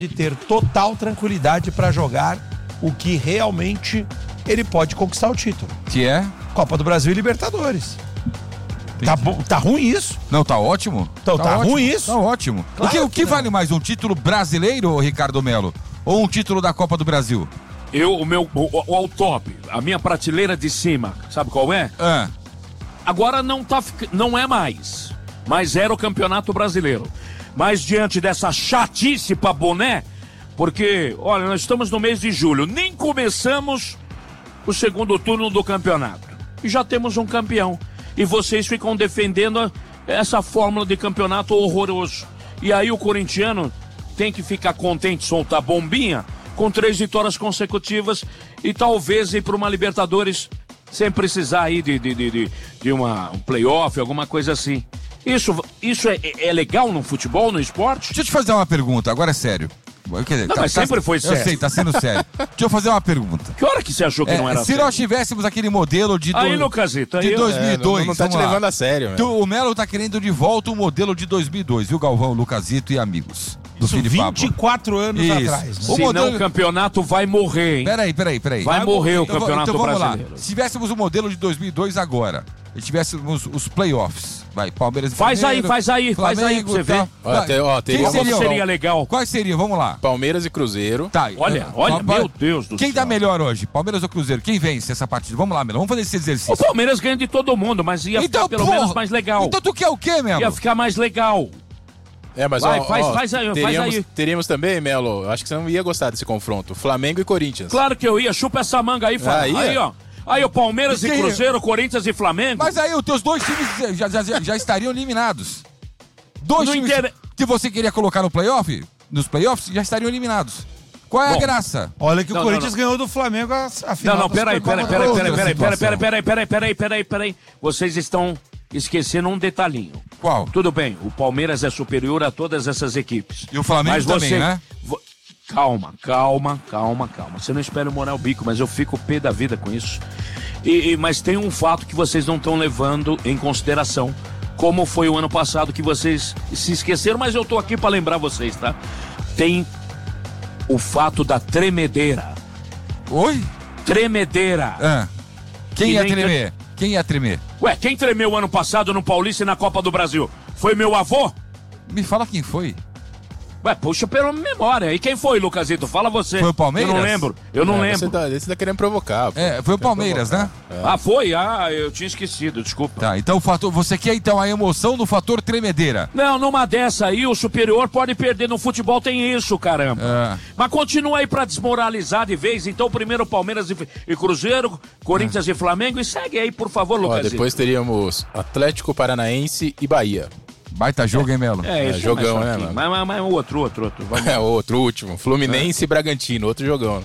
de ter total tranquilidade para jogar o que realmente ele pode conquistar o título. Que é? Copa do Brasil e Libertadores. Tá bom, tá ruim isso? Não, tá ótimo. Então tá ótimo, ruim isso? Tá ótimo. Claro o que vale mais, um título brasileiro, Ricardo Melo, ou um título da Copa do Brasil? O top, a minha prateleira de cima, sabe qual é? Agora não é mais, mas era o Campeonato Brasileiro. Mas diante dessa chatice pra boné, porque, olha, nós estamos no mês de julho, nem começamos o segundo turno do campeonato. E já temos um campeão. E vocês ficam defendendo essa fórmula de campeonato horroroso. E aí o corintiano tem que ficar contente, soltar bombinha, com 3 vitórias consecutivas e talvez ir para uma Libertadores sem precisar aí de um playoff, alguma coisa assim. Isso é legal no futebol, no esporte? Deixa eu te fazer uma pergunta, agora é sério. Mas sempre foi sério. Eu sei, tá sendo sério. Deixa eu fazer uma pergunta. Que hora que você achou que não era se sério? nós tivéssemos aquele modelo de... Aí, Lucasito, de 2002... não tá te levando a sério. O Melo tá querendo de volta o modelo de 2002, viu, Galvão, Lucasito e amigos? Do Isso, 24 anos atrás. Né? Senão o campeonato vai morrer, hein? Peraí. Vai morrer o campeonato então vamos brasileiro. Lá. Se tivéssemos o modelo de 2002 agora, e tivéssemos os playoffs, Palmeiras e Flamengo, faz aí pra você ver. Quem seria legal? Quais seriam? Vamos lá. Palmeiras e Cruzeiro. Tá, olha, meu Deus do céu. Quem tá melhor hoje? Palmeiras ou Cruzeiro? Quem vence essa partida? Vamos lá, Melo, vamos fazer esse exercício. O Palmeiras ganha de todo mundo, mas ia ficar pelo menos mais legal. Então tu quer o quê, Melo? Ia ficar mais legal. Mas faz aí. Teríamos também, Melo, acho que você não ia gostar desse confronto, Flamengo e Corinthians. Claro que eu ia, chupa essa manga aí, fala. Aí, ó. Aí o Palmeiras e Cruzeiro, Corinthians e Flamengo. Mas aí os teus dois times já estariam eliminados. Dois times que você queria colocar no playoff, nos playoffs, já estariam eliminados. Qual é a graça? Olha que o Corinthians ganhou do Flamengo a final. Não, peraí. Vocês estão esquecendo um detalhinho. Qual? Tudo bem, o Palmeiras é superior a todas essas equipes. E o Flamengo também, né? Calma. Você não espera eu morar o bico, mas eu fico pé da vida com isso. Mas tem um fato que vocês não estão levando em consideração, como foi o ano passado que vocês se esqueceram, mas eu tô aqui para lembrar vocês, tá? Tem o fato da tremedeira. Oi? Tremedeira. Quem ia tremer? Quem ia tremer? Ué, quem tremeu ano passado no Paulista e na Copa do Brasil? Foi meu avô? Me fala quem foi. Ué, puxa pela memória. E quem foi, Lucasito? Fala você. Foi o Palmeiras? Eu não lembro. Você tá querendo provocar. Foi o Palmeiras, né? Foi? Eu tinha esquecido, desculpa. Tá, então você quer então a emoção do fator tremedeira. Não, numa dessa aí, o superior pode perder. No futebol tem isso, caramba. Mas continua aí pra desmoralizar de vez. Então, primeiro Palmeiras e Cruzeiro, Corinthians e Flamengo. E segue aí, por favor, Lucasito. Depois teríamos Atlético Paranaense e Bahia. Baita jogo, hein, Melo? Jogão, né, mano? Mas outro. Outro, último. Fluminense e Bragantino, outro jogão.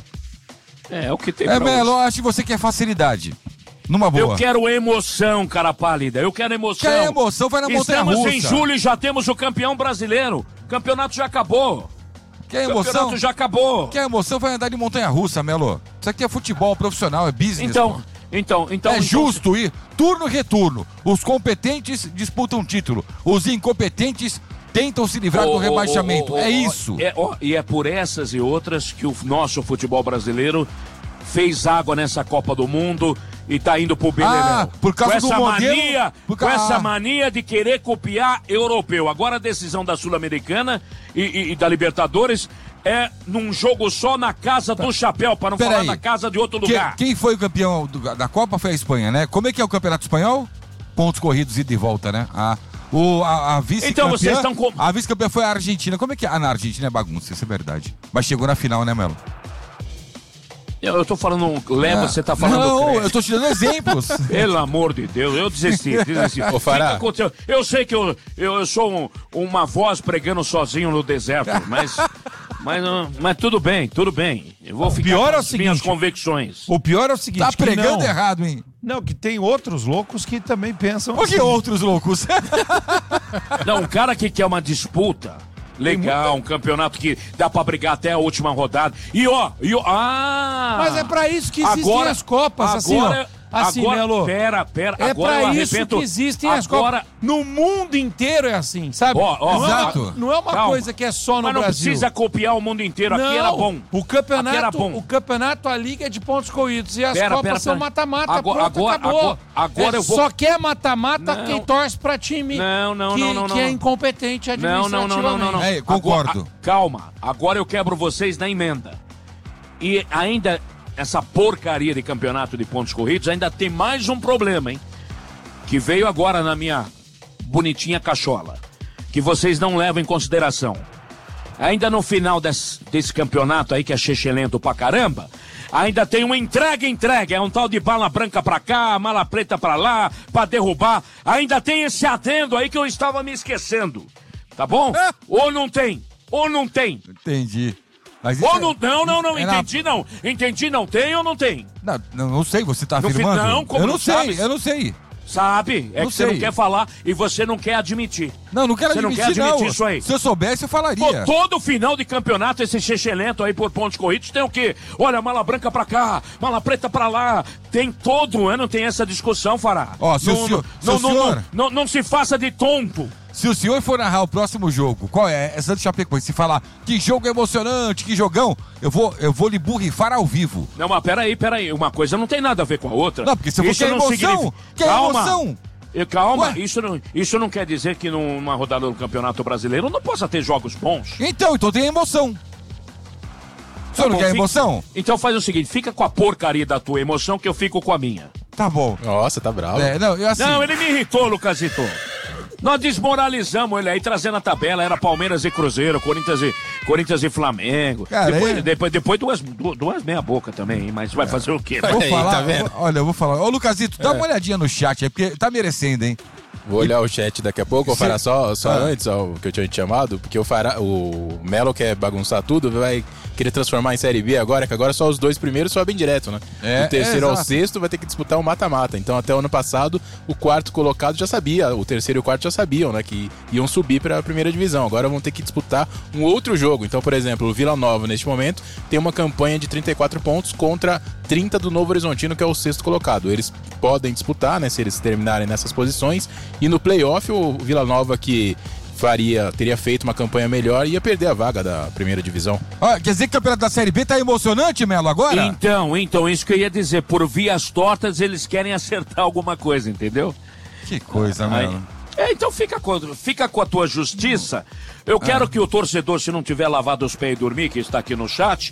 É o que tem pra Melo, eu acho que você quer facilidade. Numa boa. Eu quero emoção, cara pálida. Eu quero emoção. Quer emoção, vai na montanha-russa. Estamos em julho e já temos o campeão brasileiro. O campeonato já acabou. Quer emoção? O campeonato já acabou. Quer emoção, vai andar de montanha-russa, Melo. Isso aqui é futebol profissional, é business. Então, é justo ir turno e retorno. Os competentes disputam título. Os incompetentes tentam se livrar do rebaixamento. É isso. E é por essas e outras que o nosso futebol brasileiro fez água nessa Copa do Mundo e tá indo pro Beleléu. Por causa do modelo... Com essa mania de querer copiar europeu. Agora a decisão da Sul-Americana e da Libertadores é num jogo só na casa do chapéu, para não falar na casa de outro lugar. Quem foi o campeão da Copa foi a Espanha, né? Como é que é o Campeonato Espanhol? Pontos corridos, ida e volta, né? A vice-campeã... Então vocês estão... A vice-campeã foi a Argentina. Como é que é? Na Argentina é bagunça, isso é verdade. Mas chegou na final, né, Melo? Eu tô falando você tá falando... Não, eu tô te dando exemplos. Pelo amor de Deus, eu desisti. Ô, Fará. Eu sei que eu sou uma voz pregando sozinho no deserto, mas tudo bem. Eu vou ficar com as minhas convicções. O pior é o seguinte... Tá pregando errado, hein? Não, que tem outros loucos que também pensam... O que outros loucos? Não, um cara que quer uma disputa... Legal, um campeonato que dá pra brigar até a última rodada. Mas é pra isso que existem as Copas, assim, ó. Assim, agora, Melo. Pera. É agora pra isso que existem as Copas. No mundo inteiro é assim, sabe? Exato. Não é uma coisa que é só no Mas não Brasil. precisa copiar o mundo inteiro. Aqui era bom. O campeonato, a liga é de pontos corridos. E as Copas são mata-mata. Acabou. Agora eu vou... Só quer mata-mata quem torce pra time que é incompetente administrativamente. Não. Concordo. Calma. Agora eu quebro vocês na emenda. E ainda... Essa porcaria de campeonato de pontos corridos ainda tem mais um problema, hein? Que veio agora na minha bonitinha cachola. Que vocês não levam em consideração. Ainda no final desse campeonato aí, que é chechelento pra caramba, ainda tem uma entrega. É um tal de bala branca pra cá, mala preta pra lá, pra derrubar. Ainda tem esse adendo aí que eu estava me esquecendo. Tá bom? Ou não tem? Entendi. Mas ou não, entendi não, tem ou não tem? Não sei, você tá afirmando? Não, como eu não sei. Sabe? É que você não quer falar e você não quer admitir. Não quero admitir, não. Isso aí. Se eu soubesse, eu falaria. Todo final de campeonato, esse chechelento aí por pontos corridos, tem o quê? Olha, mala branca pra cá, mala preta pra lá. Tem todo ano, tem essa discussão, Fará. Não se faça de tonto. Se o senhor for narrar o próximo jogo, qual é? É Santos Chapecoense. Se falar que jogo emocionante, que jogão, eu vou lhe burrifar ao vivo. Não, mas peraí. Uma coisa não tem nada a ver com a outra. Não, porque se você quer emoção, Calma, isso não quer dizer que numa rodada do Campeonato Brasileiro não possa ter jogos bons. Então tem emoção. O senhor não quer emoção? Então faz o seguinte, fica com a porcaria da tua emoção que eu fico com a minha. Tá bom. Nossa, tá bravo. Não, ele me irritou, Lucasito. Nós desmoralizamos ele aí, trazendo a tabela. Era Palmeiras e Cruzeiro, Corinthians e Flamengo. Cara, depois duas meia boca também, hein? Mas vai fazer o quê? Vou falar, tá eu vou falar. Ô, Lucasito, dá uma olhadinha no chat aí, porque tá merecendo, hein? Vou olhar o chat daqui a pouco. O Fará só antes, o que eu tinha te chamado, porque o Melo quer bagunçar tudo, vai querer transformar em Série B agora, que agora só os dois primeiros sobem direto, né? Do terceiro ao sexto vai ter que disputar um mata-mata. Então até o ano passado, o quarto colocado já sabia, o terceiro e o quarto já sabiam, né, que iam subir para a primeira divisão. Agora vão ter que disputar um outro jogo. Então, por exemplo, o Vila Nova, neste momento, tem uma campanha de 34 pontos contra 30 do Novo Horizontino, que é o sexto colocado. Eles podem disputar, né, se eles terminarem nessas posições. E no play-off, o Vila Nova, que teria feito uma campanha melhor, ia perder a vaga da primeira divisão. Quer dizer que o campeonato da Série B tá emocionante, Melo, agora? Então, isso que eu ia dizer. Por vias tortas, eles querem acertar alguma coisa, entendeu? Que coisa, Melo. Então fica com a tua justiça. Eu quero que o torcedor, se não tiver lavado os pés e dormir, que está aqui no chat...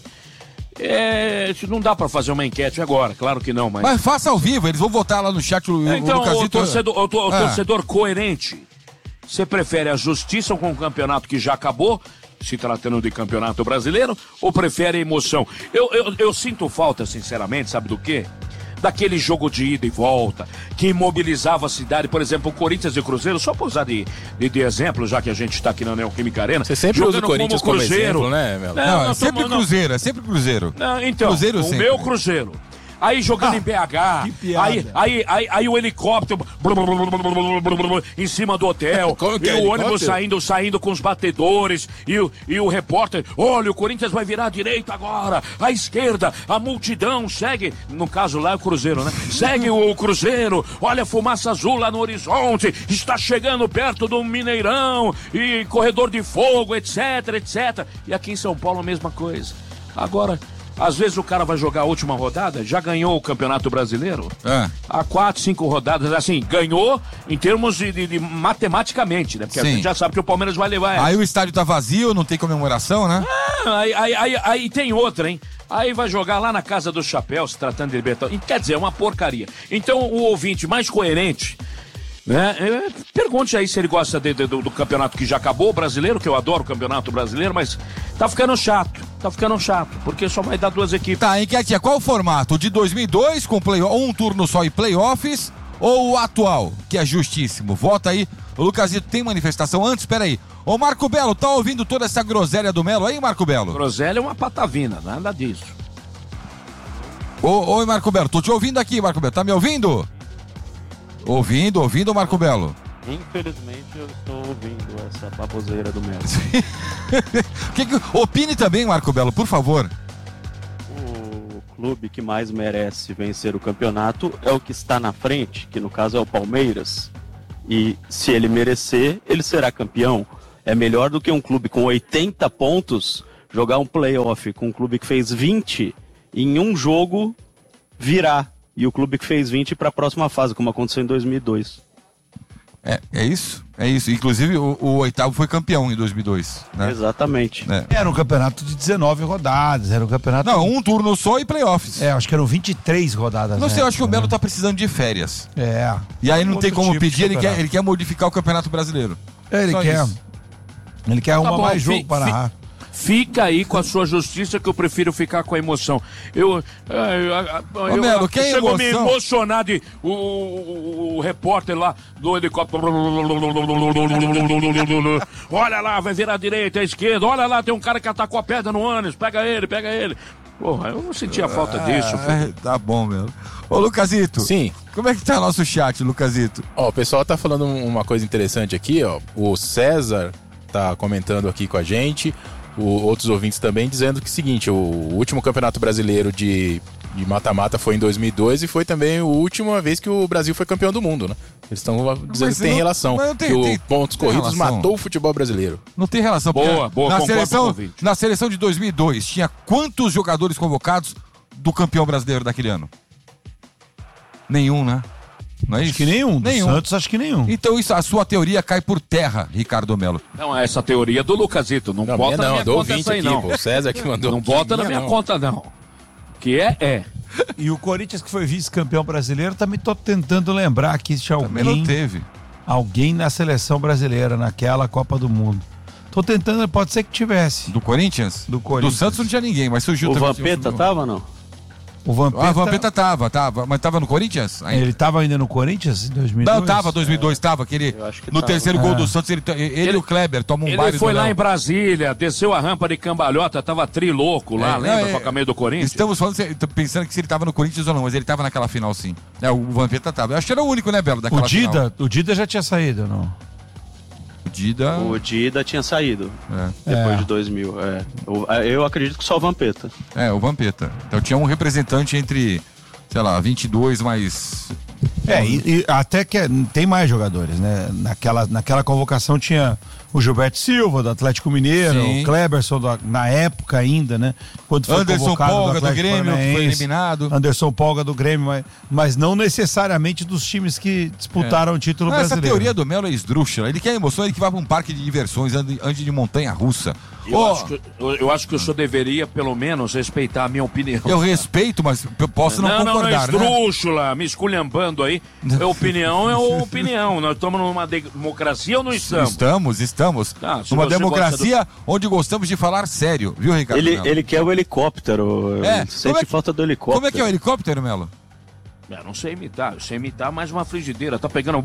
não dá pra fazer uma enquete agora, claro que não, mas faça ao vivo, eles vão votar lá no chat. O torcedor coerente. Você prefere a justiça com um campeonato que já acabou, se tratando de campeonato brasileiro, ou prefere a emoção? Eu sinto falta, sinceramente, sabe do quê? Daquele jogo de ida e volta, que imobilizava a cidade, por exemplo, o Corinthians e o Cruzeiro, só para usar de exemplo, já que a gente está aqui na Neoquímica Arena. Você sempre usa o Corinthians como exemplo, né, Melo? Não, é sempre Cruzeiro, é sempre Cruzeiro. Não, então, Cruzeiro o sempre. meu Cruzeiro. Aí jogando em BH, aí o helicóptero em cima do hotel, e o ônibus saindo com os batedores, e o repórter, olha, o Corinthians vai virar à direita agora, à esquerda, a multidão segue, no caso lá é o Cruzeiro, né? Segue o Cruzeiro, olha a fumaça azul lá no horizonte, está chegando perto do Mineirão, e corredor de fogo, etc. E aqui em São Paulo a mesma coisa. Agora... Às vezes o cara vai jogar a última rodada, já ganhou o Campeonato Brasileiro. Há 4, 5 rodadas, assim, ganhou em termos de matematicamente, né? Porque a gente já sabe que o Palmeiras vai levar essa. Aí o estádio tá vazio, não tem comemoração, né? Aí tem outra, hein? Aí vai jogar lá na Casa do Chapéu, se tratando de Libertadores. Quer dizer, é uma porcaria. Então o ouvinte mais coerente... pergunte aí se ele gosta do campeonato que já acabou, o brasileiro, que eu adoro o campeonato brasileiro, mas tá ficando chato, porque só vai dar 2 equipes. Tá, enquete, qual o formato? O de 2002, com um turno só e playoffs, ou o atual, que é justíssimo? Vota aí. O Lucasito tem manifestação antes, peraí. Ô Marco Belo, tá ouvindo toda essa groselha do Melo aí, Marco Belo? Groselha é uma patavina, nada disso. Oi, Marco Belo, tô te ouvindo aqui, Marco Belo, tá me ouvindo? Ouvindo, Marco Belo? Infelizmente eu estou ouvindo essa baboseira do Melo. Opine também, Marco Belo, por favor. O clube que mais merece vencer o campeonato é o que está na frente, que no caso é o Palmeiras. E se ele merecer, ele será campeão. É melhor do que um clube com 80 pontos jogar um playoff com um clube que fez 20 em um jogo virar. E o clube que fez 20 para a próxima fase, como aconteceu em 2002. É isso. Inclusive, o oitavo foi campeão em 2002. Né? Exatamente. Era um campeonato de 19 rodadas, era um campeonato... Não, um turno só e playoffs. Acho que eram 23 rodadas. Não sei, eu acho que o Melo tá precisando de férias. E aí não tem como pedir, ele quer modificar o Campeonato Brasileiro. Ele quer arrumar mais jogo para narrar. Fica aí com a sua justiça, que eu prefiro ficar com a emoção. Melo, quem chegou emoção? a me emocionar de o repórter lá do helicóptero. Olha lá, vai virar à direita, à esquerda. Olha lá, tem um cara que atacou a pedra no ânus. Pega ele. Porra, eu não sentia falta disso. Tá bom, Melo. Ô, Lucasito. Sim. Como é que tá nosso chat, Lucasito? O pessoal tá falando uma coisa interessante aqui, ó. O César tá comentando aqui com a gente. Outros ouvintes também dizendo que é o seguinte, o último campeonato brasileiro de mata-mata foi em 2002 e foi também a última vez que o Brasil foi campeão do mundo, né? Eles estão dizendo que tem relação, que o pontos corridos matou o futebol brasileiro. Não tem relação. Boa, na seleção de 2002, tinha quantos jogadores convocados do campeão brasileiro daquele ano? Nenhum, né? Não é isso? Acho que nenhum. Santos, acho que nenhum. Então a sua teoria cai por terra, Ricardo Melo. Não, essa teoria do Lucasito. Não bota na minha conta essa aí, não. O César que mandou. Não bota na minha conta, não. Que é. E o Corinthians, que foi vice-campeão brasileiro, também tô tentando lembrar que se alguém na seleção brasileira, naquela Copa do Mundo. Tô tentando, pode ser que tivesse. Do Corinthians? Do Corinthians. Do Santos não tinha ninguém, mas surgiu o também. O Vampeta tava ou não? O Vampeta tava, mas tava no Corinthians? Ainda. Ele tava ainda no Corinthians em 2002? Não, tava, 2002 tava, que ele, no terceiro gol do Santos, ele e o Kleber tomam um baile. Ele foi lá em Brasília, desceu a rampa de cambalhota, tava trilouco lá, lembra, com a camisa do Corinthians? Estamos falando, pensando que se ele tava no Corinthians ou não, mas ele tava naquela final sim. O Vampeta tava, eu acho que era o único, né, Belo, daquela final. O Dida já tinha saído, não? O Dida tinha saído depois de 2000. Eu acredito que só o Vampeta. O Vampeta. Então tinha um representante entre, sei lá, 22 mais... E até que tem mais jogadores, né? Naquela convocação tinha o Gilberto Silva, do Atlético Mineiro, o Kleberson, na época ainda, né? Quando foi Anderson Polga do Grêmio, que foi eliminado. Anderson Polga do Grêmio, mas não necessariamente dos times que disputaram o título brasileiro. Essa teoria do Melo é esdrúxula. Ele quer emoção, ele que vai para um parque de diversões, ande de montanha-russa. Eu acho que o senhor deveria, pelo menos, respeitar a minha opinião. Eu respeito, mas eu posso não concordar, não, esdrúxula, me esculhambando aí. Opinião é opinião. Nós estamos numa democracia ou não estamos? Estamos. Numa democracia onde gostamos de falar sério, viu, Ricardo? Ele quer o helicóptero. Sente falta do helicóptero. Como é que é o helicóptero, Melo? Eu não sei imitar, eu sei imitar mais uma frigideira. Tá pegando.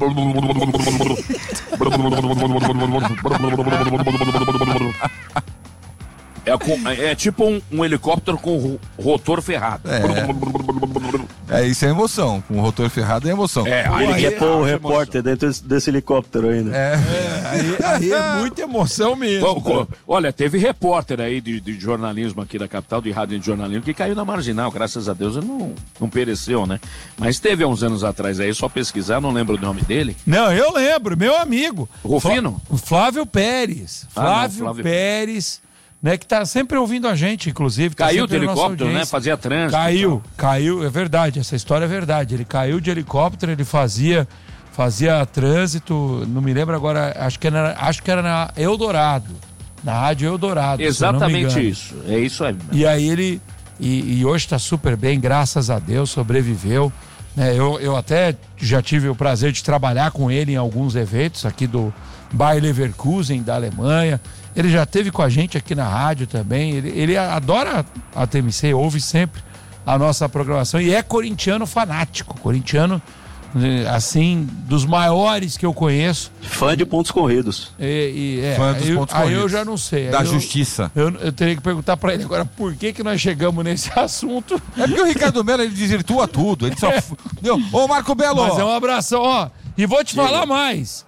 É tipo um helicóptero com rotor ferrado. Isso é emoção. Com o rotor ferrado é emoção. Aí ele quer pôr o repórter dentro desse helicóptero ainda. Aí é muita emoção mesmo. Olha, teve repórter aí de jornalismo aqui da capital, de rádio de jornalismo, que caiu na marginal. Graças a Deus não pereceu, né? Mas teve há uns anos atrás aí, só pesquisar, não lembro o nome dele. Não, eu lembro, meu amigo. Rufino? Flávio Pérez. Flávio Pérez. Né, que tá sempre ouvindo a gente, inclusive. Caiu de helicóptero, né? Fazia trânsito. Caiu, é verdade, essa história é verdade. Ele caiu de helicóptero, ele fazia trânsito, não me lembro agora, acho que era na Eldorado, na Rádio Eldorado. Exatamente isso, é isso aí. E aí ele, e hoje está super bem, graças a Deus, sobreviveu. Né, eu até já tive o prazer de trabalhar com ele em alguns eventos aqui do Bayer Leverkusen, da Alemanha. Ele já esteve com a gente aqui na rádio também. Ele adora a TMC, ouve sempre a nossa programação e é corintiano fanático. Corintiano, assim, dos maiores que eu conheço. Fã de pontos corridos. Fã dos pontos corridos. Aí eu já não sei. Da justiça. Eu teria que perguntar pra ele agora por que nós chegamos nesse assunto. É porque o Ricardo Melo, ele desvirtua tudo. Ele só... Ô, Marco Belo! Mas é um abração, ó. E vou te falar mais.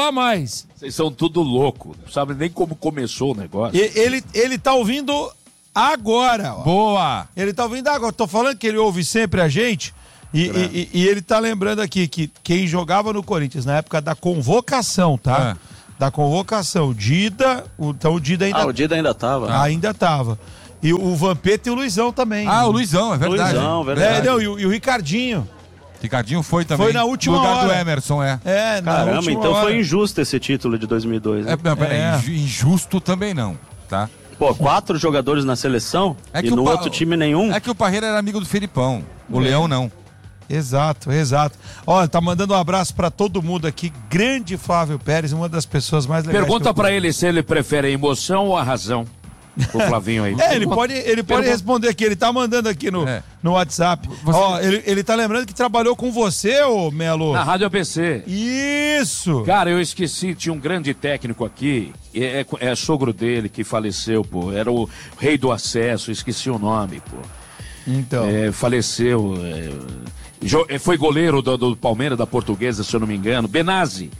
Vocês são tudo louco. Não sabe nem como começou o negócio. Ele tá ouvindo agora. Ó. Boa! Ele tá ouvindo agora. Tô falando que ele ouve sempre a gente e ele tá lembrando aqui que quem jogava no Corinthians na época da convocação, tá? Da convocação. Dida, então o Dida ainda... o Dida ainda tava. Ainda tava. E o Vampeta e o Luizão também. O Luizão, é verdade. Luizão, verdade. Não, e o Ricardinho. Ricardinho foi também. Foi na última lugar hora. do Emerson, Caramba, então foi injusto esse título de 2002. Né? Injusto também não, tá? Pô, 4 jogadores na seleção e no outro time nenhum. É que o Parreira era amigo do Felipão, o Leão não. Exato. Olha, tá mandando um abraço pra todo mundo aqui. Grande Flávio Pérez, uma das pessoas mais legais. Pergunta pra ele se ele prefere a emoção ou a razão. O Flavinho aí. Ele pode responder aqui, ele tá mandando aqui no WhatsApp. Ó, ele tá lembrando que trabalhou com você, ô Melo. Na Rádio ABC. Isso! Cara, eu esqueci, tinha um grande técnico aqui, é sogro dele que faleceu, pô. Era o rei do acesso, esqueci o nome, pô. Então. Faleceu. Foi goleiro do Palmeiras, da Portuguesa, se eu não me engano. Benazzi.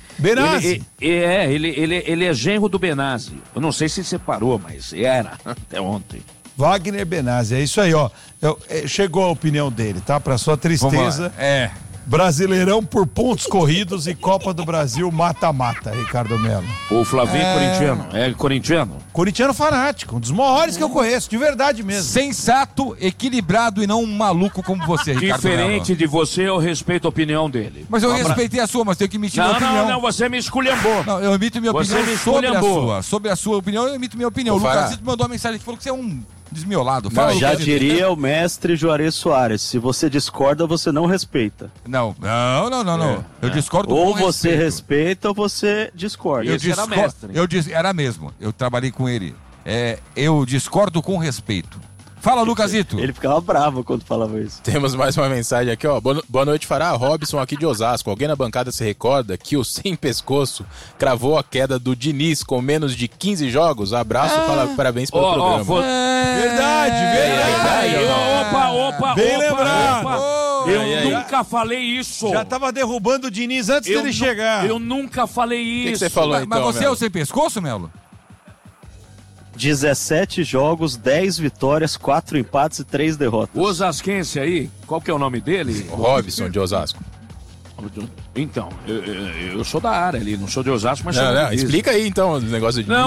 Ele é genro do Benazzi. Eu não sei se separou, mas era até ontem. Wagner Benazzi, é isso aí, ó. Chegou a opinião dele, tá? Pra sua tristeza. Brasileirão por pontos corridos e Copa do Brasil mata-mata, Ricardo Melo. O Flavinho corintiano. É corintiano? Corintiano fanático, um dos maiores que eu conheço, de verdade mesmo. Sensato, equilibrado e não um maluco como você, Ricardo Diferente Melo. de você, eu respeito a opinião dele. Mas eu respeitei a sua, mas tenho que emitir minha opinião. Não, você me esculhambou. Não, eu emito minha opinião sobre a sua. Sobre a sua opinião, eu emito minha opinião. O Lucasito mandou uma mensagem que falou que você é um desmiolado. Fala, já diria o mestre Juarez Soares, se você discorda, você não respeita. Não. Eu discordo ou com você respeito. respeita ou você discorda. Era mesmo. Eu trabalhei com ele. Eu discordo com respeito. Fala, Lucasito. Ele ficava bravo quando falava isso. Temos mais uma mensagem aqui, ó. Boa noite, Fará. Robson aqui de Osasco. Alguém na bancada se recorda que o Sem Pescoço cravou a queda do Diniz com menos de 15 jogos? Abraço, parabéns pelo programa. Verdade. Opa. Bem lembrado. Eu nunca falei isso. Já tava derrubando o Diniz antes dele chegar. Eu nunca falei isso. O que você falou, então, Mas você Melo? é o Sem Pescoço, Melo? 17 jogos, 10 vitórias, 4 empates e 3 derrotas. O Osasquense aí, qual que é o nome dele? Robson de Osasco. Então, eu sou da área ali, não sou de Osasco, mas explica aí então o negócio de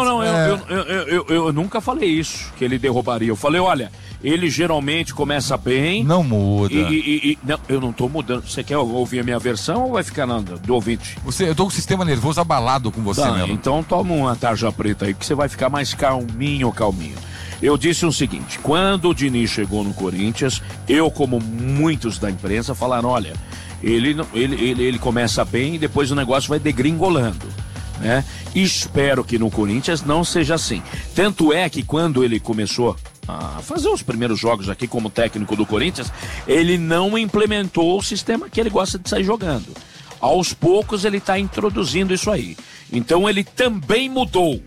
eu nunca falei isso, que ele derrubaria. Eu falei, olha, ele geralmente começa bem. Não muda. Não, eu não tô mudando. Você quer ouvir a minha versão ou vai ficar do ouvinte? Eu tô com o sistema nervoso abalado com você, Melo. Então toma uma tarja preta aí que você vai ficar mais calminho. Eu disse o seguinte, quando o Diniz chegou no Corinthians, eu, como muitos da imprensa, falaram, olha, ele começa bem e depois o negócio vai degringolando, né? Espero que no Corinthians não seja assim. Tanto é que quando ele começou a fazer os primeiros jogos aqui como técnico do Corinthians, ele não implementou o sistema que ele gosta de sair jogando. Aos poucos ele está introduzindo isso aí. Então ele também mudou.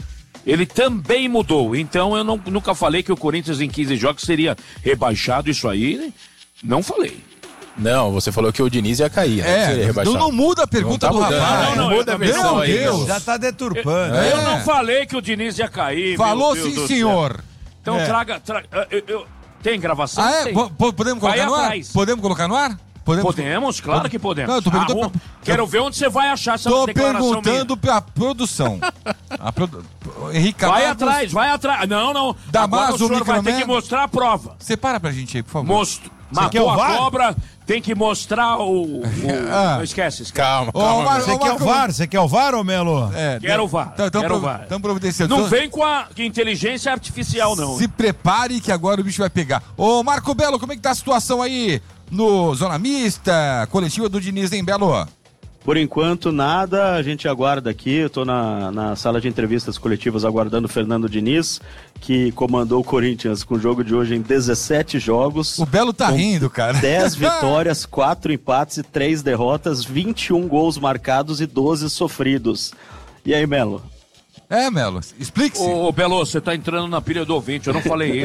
Então eu nunca falei que o Corinthians em 15 jogos seria rebaixado, isso aí, né? Não falei. Não, você falou que o Diniz ia cair, né? Não muda a pergunta do rapaz. Não muda a versão aí. Deus. Já tá deturpando. Eu não falei que o Diniz ia cair. Falou sim, senhor. Então traga. Tem gravação? Tem. Podemos colocar no ar? Podemos colocar no ar? Podemos, claro que podemos. Não, eu tô perguntando quero ver onde você vai achar essa declaração minha. Tô perguntando pra produção. Henrique Vai atrás. Não. Damaso, agora o senhor vai ter que mostrar a prova. Separa pra gente aí, por favor. Matou a cobra, tem que mostrar o... Não esquece. Calma. Você quer o VAR, ô Melo? Quero o VAR. Então providenciando. Não vem com a inteligência artificial, não. Se prepare que agora o bicho vai pegar. Ô, Marco Belo, como é que tá a situação aí no Zona Mista, coletiva do Diniz em Belo? Por enquanto, nada. A gente aguarda aqui. Eu tô na sala de entrevistas coletivas aguardando o Fernando Diniz, que comandou o Corinthians com o jogo de hoje em 17 jogos. O Belo tá rindo, cara. 10 vitórias, 4 empates e 3 derrotas, 21 gols marcados e 12 sofridos. E aí, Melo? Melo, explique-se. Ô, Belo, você tá entrando na pilha do ouvinte. Eu não falei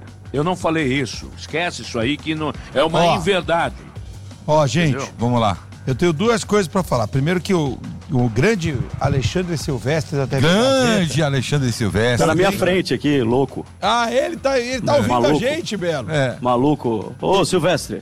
isso. Esquece isso aí que não é uma inverdade. Gente, vamos lá. Eu tenho duas coisas para falar. Primeiro que o grande Alexandre Silvestre da TV Grande Alexandre Silvestre. Tá na minha frente aqui, louco. Ah, ele tá ouvindo maluco. a gente, Belo. Maluco. Ô, Silvestre.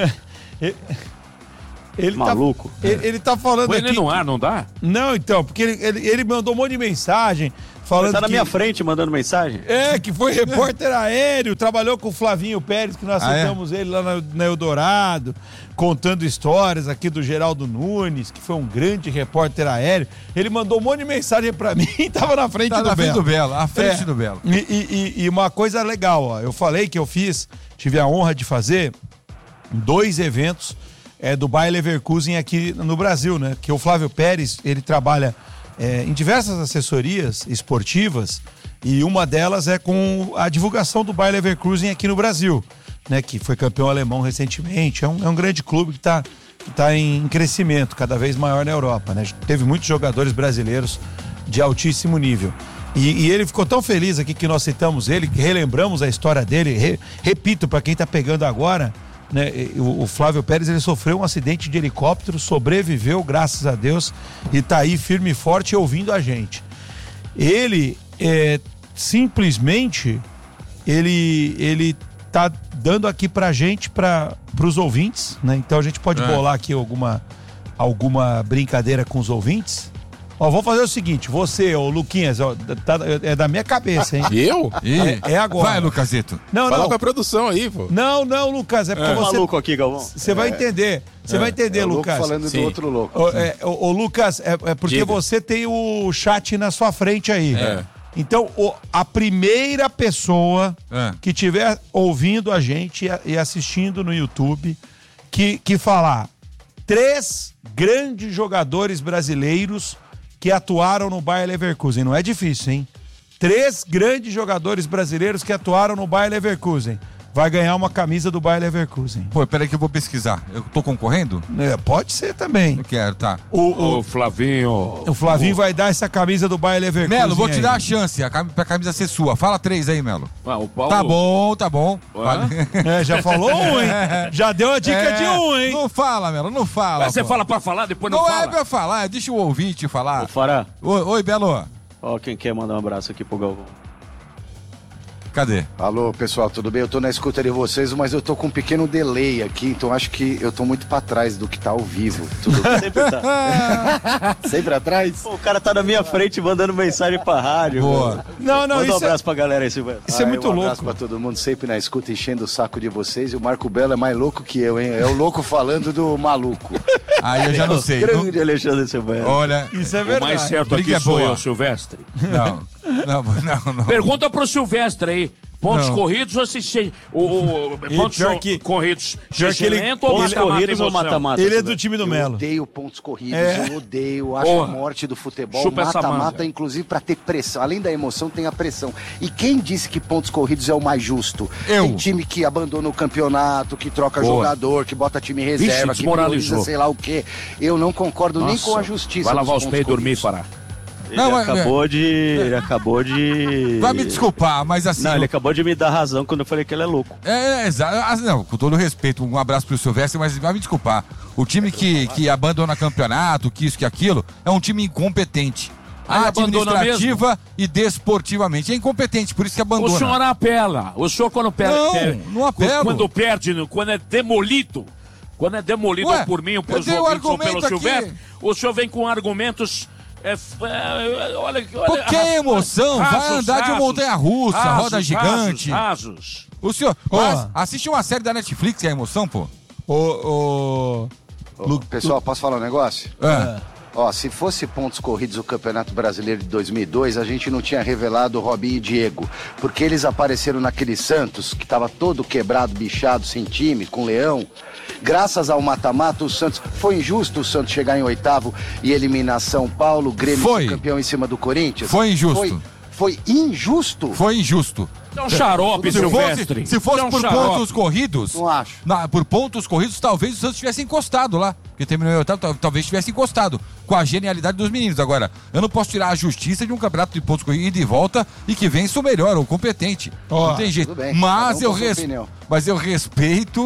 Maluco. Ele tá falando Põe aqui... ele no ar, não dá? Não, então, porque ele mandou um monte de mensagem falando tá na minha frente mandando mensagem? Que foi repórter aéreo, trabalhou com o Flavinho Pérez, que nós citamos ele lá na Eldorado, contando histórias aqui do Geraldo Nunes, que foi um grande repórter aéreo. Ele mandou um monte de mensagem pra mim e tava na frente do Belo. À frente do Belo. E uma coisa legal, ó, eu falei que eu tive a honra de fazer 2 eventos do Bayer Leverkusen aqui no Brasil, né? Que o Flávio Pérez, ele trabalha em diversas assessorias esportivas e uma delas é com a divulgação do Bayer Leverkusen aqui no Brasil, né? Que foi campeão alemão recentemente, é um grande clube que tá em crescimento, cada vez maior na Europa, né? Teve muitos jogadores brasileiros de altíssimo nível. E ele ficou tão feliz aqui que nós citamos ele, que relembramos a história dele. Repito, para quem tá pegando agora, né, o Flávio Pérez, ele sofreu um acidente de helicóptero, sobreviveu, graças a Deus, e tá aí firme e forte ouvindo a gente. Ele simplesmente ele tá dando aqui pra gente, pros ouvintes, né? Então a gente pode bolar aqui alguma brincadeira com os ouvintes. Ó, vamos fazer o seguinte, você, ô Luquinhas, ó, é da minha cabeça, hein? Eu? É agora. Vai, Lucasito. Fala com a produção aí, pô. Não, Lucas, é porque você... maluco aqui, Galvão. Você vai entender. Você vai entender, Lucas. Falando do outro louco. Ô, Lucas, é porque você tem o chat na sua frente aí. Então, a primeira pessoa que estiver ouvindo a gente e assistindo no YouTube, que falar 3 grandes jogadores brasileiros que atuaram no Bayer Leverkusen. Não é difícil, hein? 3 grandes jogadores brasileiros que atuaram no Bayer Leverkusen. Vai ganhar uma camisa do Bayer Leverkusen. Pô, peraí que eu vou pesquisar. Eu tô concorrendo? Pode ser também. Eu quero, tá. O Flavinho... O Flavinho vai dar essa camisa do Bayer Leverkusen. Melo, vou te dar a chance pra camisa ser sua. Fala 3 aí, Melo. O Paulo... Tá bom. Já falou um, hein? Já deu a dica de um, hein? Não fala, Melo, não fala. Mas você fala pra falar, depois não fala? Não é pra falar, deixa o ouvinte falar. Ô, Fará. Oi, Belo. Ó, quem quer mandar um abraço aqui pro Galvão. Cadê? Alô, pessoal, tudo bem? Eu tô na escuta de vocês, mas eu tô com um pequeno delay aqui, então acho que eu tô muito pra trás do que tá ao vivo. Tudo bem? Sempre tá. Sempre atrás? Pô, o cara tá na minha frente mandando mensagem pra rádio. Boa. Não, Manda um abraço pra galera aí, Silvestre. Isso é muito louco. Um abraço pra todo mundo, sempre na escuta, enchendo o saco de vocês. E o Marco Belo é mais louco que eu, hein? É o louco falando do maluco. Aí eu já não sei. Grande Alexandre Silvestre. Olha, Isso é O verdade. mais certo aqui Briga sou boa. eu, Silvestre. Não. Pergunta pro Silvestre aí. Pontos corridos ou assistência? Pontos corridos lento ou Pontos corridos ou mata-mata? Ele é do time do Eu Melo. odeio pontos corridos, eu odeio, acho a morte do futebol, Chupa essa mata-mata, manga. inclusive pra ter pressão. Além da emoção, tem a pressão. E quem disse que pontos corridos é o mais justo? Eu. Tem time que abandona o campeonato, que troca jogador, que bota time em reserva, que desmoralizou. prioriza sei lá o quê. Eu não concordo nem com a justiça. Vai lavar dos os pontos pés e dormir, corridos. Fará. Ele acabou de... Vai me desculpar, mas assim... Não, ele acabou de me dar razão quando eu falei que ele é louco. Exato. Não, com todo respeito, um abraço pro Silvestre, mas vai me desculpar. O time que abandona campeonato, que isso, que aquilo, é um time incompetente. Administrativa e desportivamente. É incompetente, por isso que abandona. O senhor apela. O senhor quando perde... Não apelo. Quando perde, quando é demolido... Quando é demolido por mim ou pelos ouvintes ou pelo Silvestre, o senhor vem com argumentos... olha, Porque é emoção, vai andar de montanha-russa, roda gigante. Rasos. O senhor, assiste uma série da Netflix, é emoção, pô? Pessoal, posso falar um negócio? Se fosse pontos corridos o Campeonato Brasileiro de 2002, a gente não tinha revelado o Robinho e Diego, porque eles apareceram naquele Santos, que estava todo quebrado, bichado, sem time, com Leão. Graças ao mata-mata, o Santos... Foi injusto o Santos chegar em 8º e eliminar São Paulo, Grêmio campeão em cima do Corinthians? Foi injusto. Foi injusto? Foi injusto. É um xarope, Silvestre. Se fosse por pontos corridos... Não acho. Por pontos corridos, talvez o Santos tivesse encostado lá. Porque terminou em 8º, talvez tivesse encostado. Com a genialidade dos meninos. Agora, eu não posso tirar a justiça de um campeonato de pontos corridos e de volta e que vença o melhor, o competente. Não tem jeito. Bem, mas eu respeito...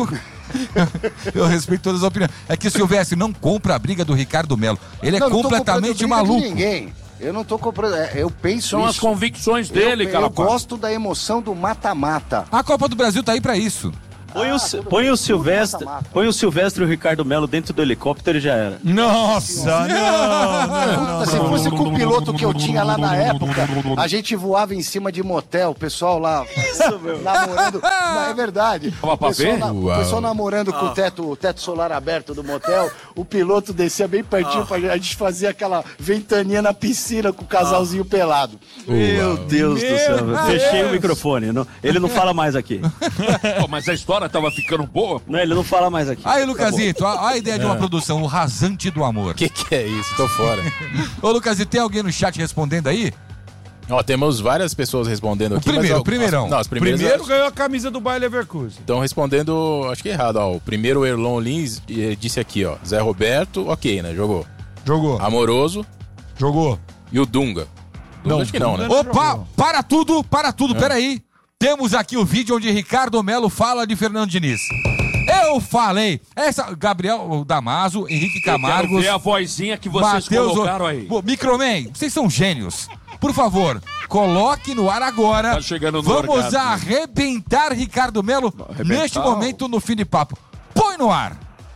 Eu respeito todas as opiniões. É que o Silvestre não compra a briga do Ricardo Melo. Ele é completamente maluco. Ninguém. Eu não tô comprando, eu penso São as convicções dele, cara. Eu gosto da emoção do mata-mata. A Copa do Brasil tá aí pra isso. Põe o Silvestre e o Ricardo Melo dentro do helicóptero e já era. Nossa, não. Se fosse com o piloto que eu tinha lá na época, a gente voava em cima de motel, o pessoal lá namorando. Não, é verdade. O pessoal namorando com o teto solar aberto do motel, o piloto descia bem pertinho pra gente fazer aquela ventania na piscina com o casalzinho pelado. Meu Deus do céu. Fechei o microfone. Ele não fala mais aqui. Mas a história tava ficando boa. Não, ele não fala mais aqui. Aí, Lucasito, a ideia de uma produção, o Rasante do Amor. Que é isso? Tô fora. Ô, Lucasito, tem alguém no chat respondendo aí? Ó, temos várias pessoas respondendo aqui. O primeirão. Primeiro ganhou a camisa do Bayer Leverkusen. Estão respondendo, acho que errado, ó. O primeiro, o Erlon Lins, disse aqui, ó. Zé Roberto, ok, né? Jogou. Amoroso. Jogou. E o Dunga. Acho que não, né? Opa, para tudo, peraí. Temos aqui o vídeo onde Ricardo Melo fala de Fernando Diniz. Eu falei. Gabriel Damaso, Henrique Camargo. Eu quero ver a vozinha que vocês colocaram aí. Microman, vocês são gênios. Por favor, coloque no ar agora. Tá chegando no Vamos orgasmo. arrebentar Ricardo Melo neste momento no fim de papo. Põe no ar.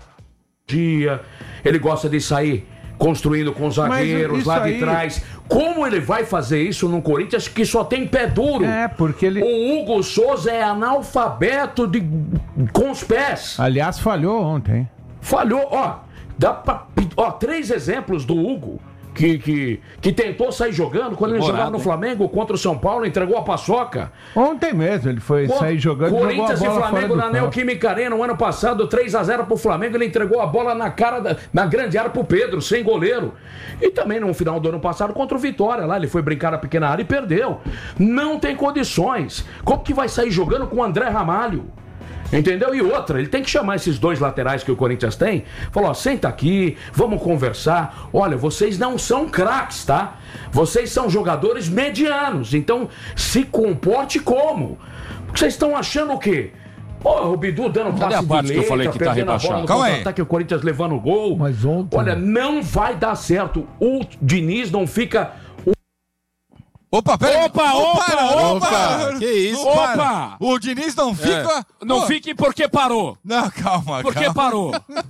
Ele gosta de sair construindo com zagueiros lá de trás. Como ele vai fazer isso num Corinthians que só tem pé duro? Porque ele... O Hugo Souza é analfabeto com os pés. Aliás, falhou ontem. Falhou, ó, 3 exemplos do Hugo que tentou sair jogando quando ele jogava no Flamengo contra o São Paulo, entregou a paçoca. Ontem mesmo ele foi sair jogando. Corinthians e Flamengo na Neoquímica Arena, no ano passado, 3-0 pro Flamengo, ele entregou a bola na grande área pro Pedro, sem goleiro. E também no final do ano passado contra o Vitória, lá ele foi brincar na pequena área e perdeu. Não tem condições. Como que vai sair jogando com o André Ramalho? Entendeu? E outra, ele tem que chamar esses 2 laterais que o Corinthians tem. Falou, senta aqui, vamos conversar. Olha, vocês não são craques, tá? Vocês são jogadores medianos. Então, se comporte como? Porque vocês estão achando o quê? O Bidu dando passe de letra, que eu falei que tá rebaixado? Calma aí. O Corinthians levando gol. Mas ontem... Olha, não vai dar certo. O Diniz não fica... Opa, peraí. Opa. Que isso? Opa. O Diniz não fica... Não fique porque parou. Não, calma. Porque parou.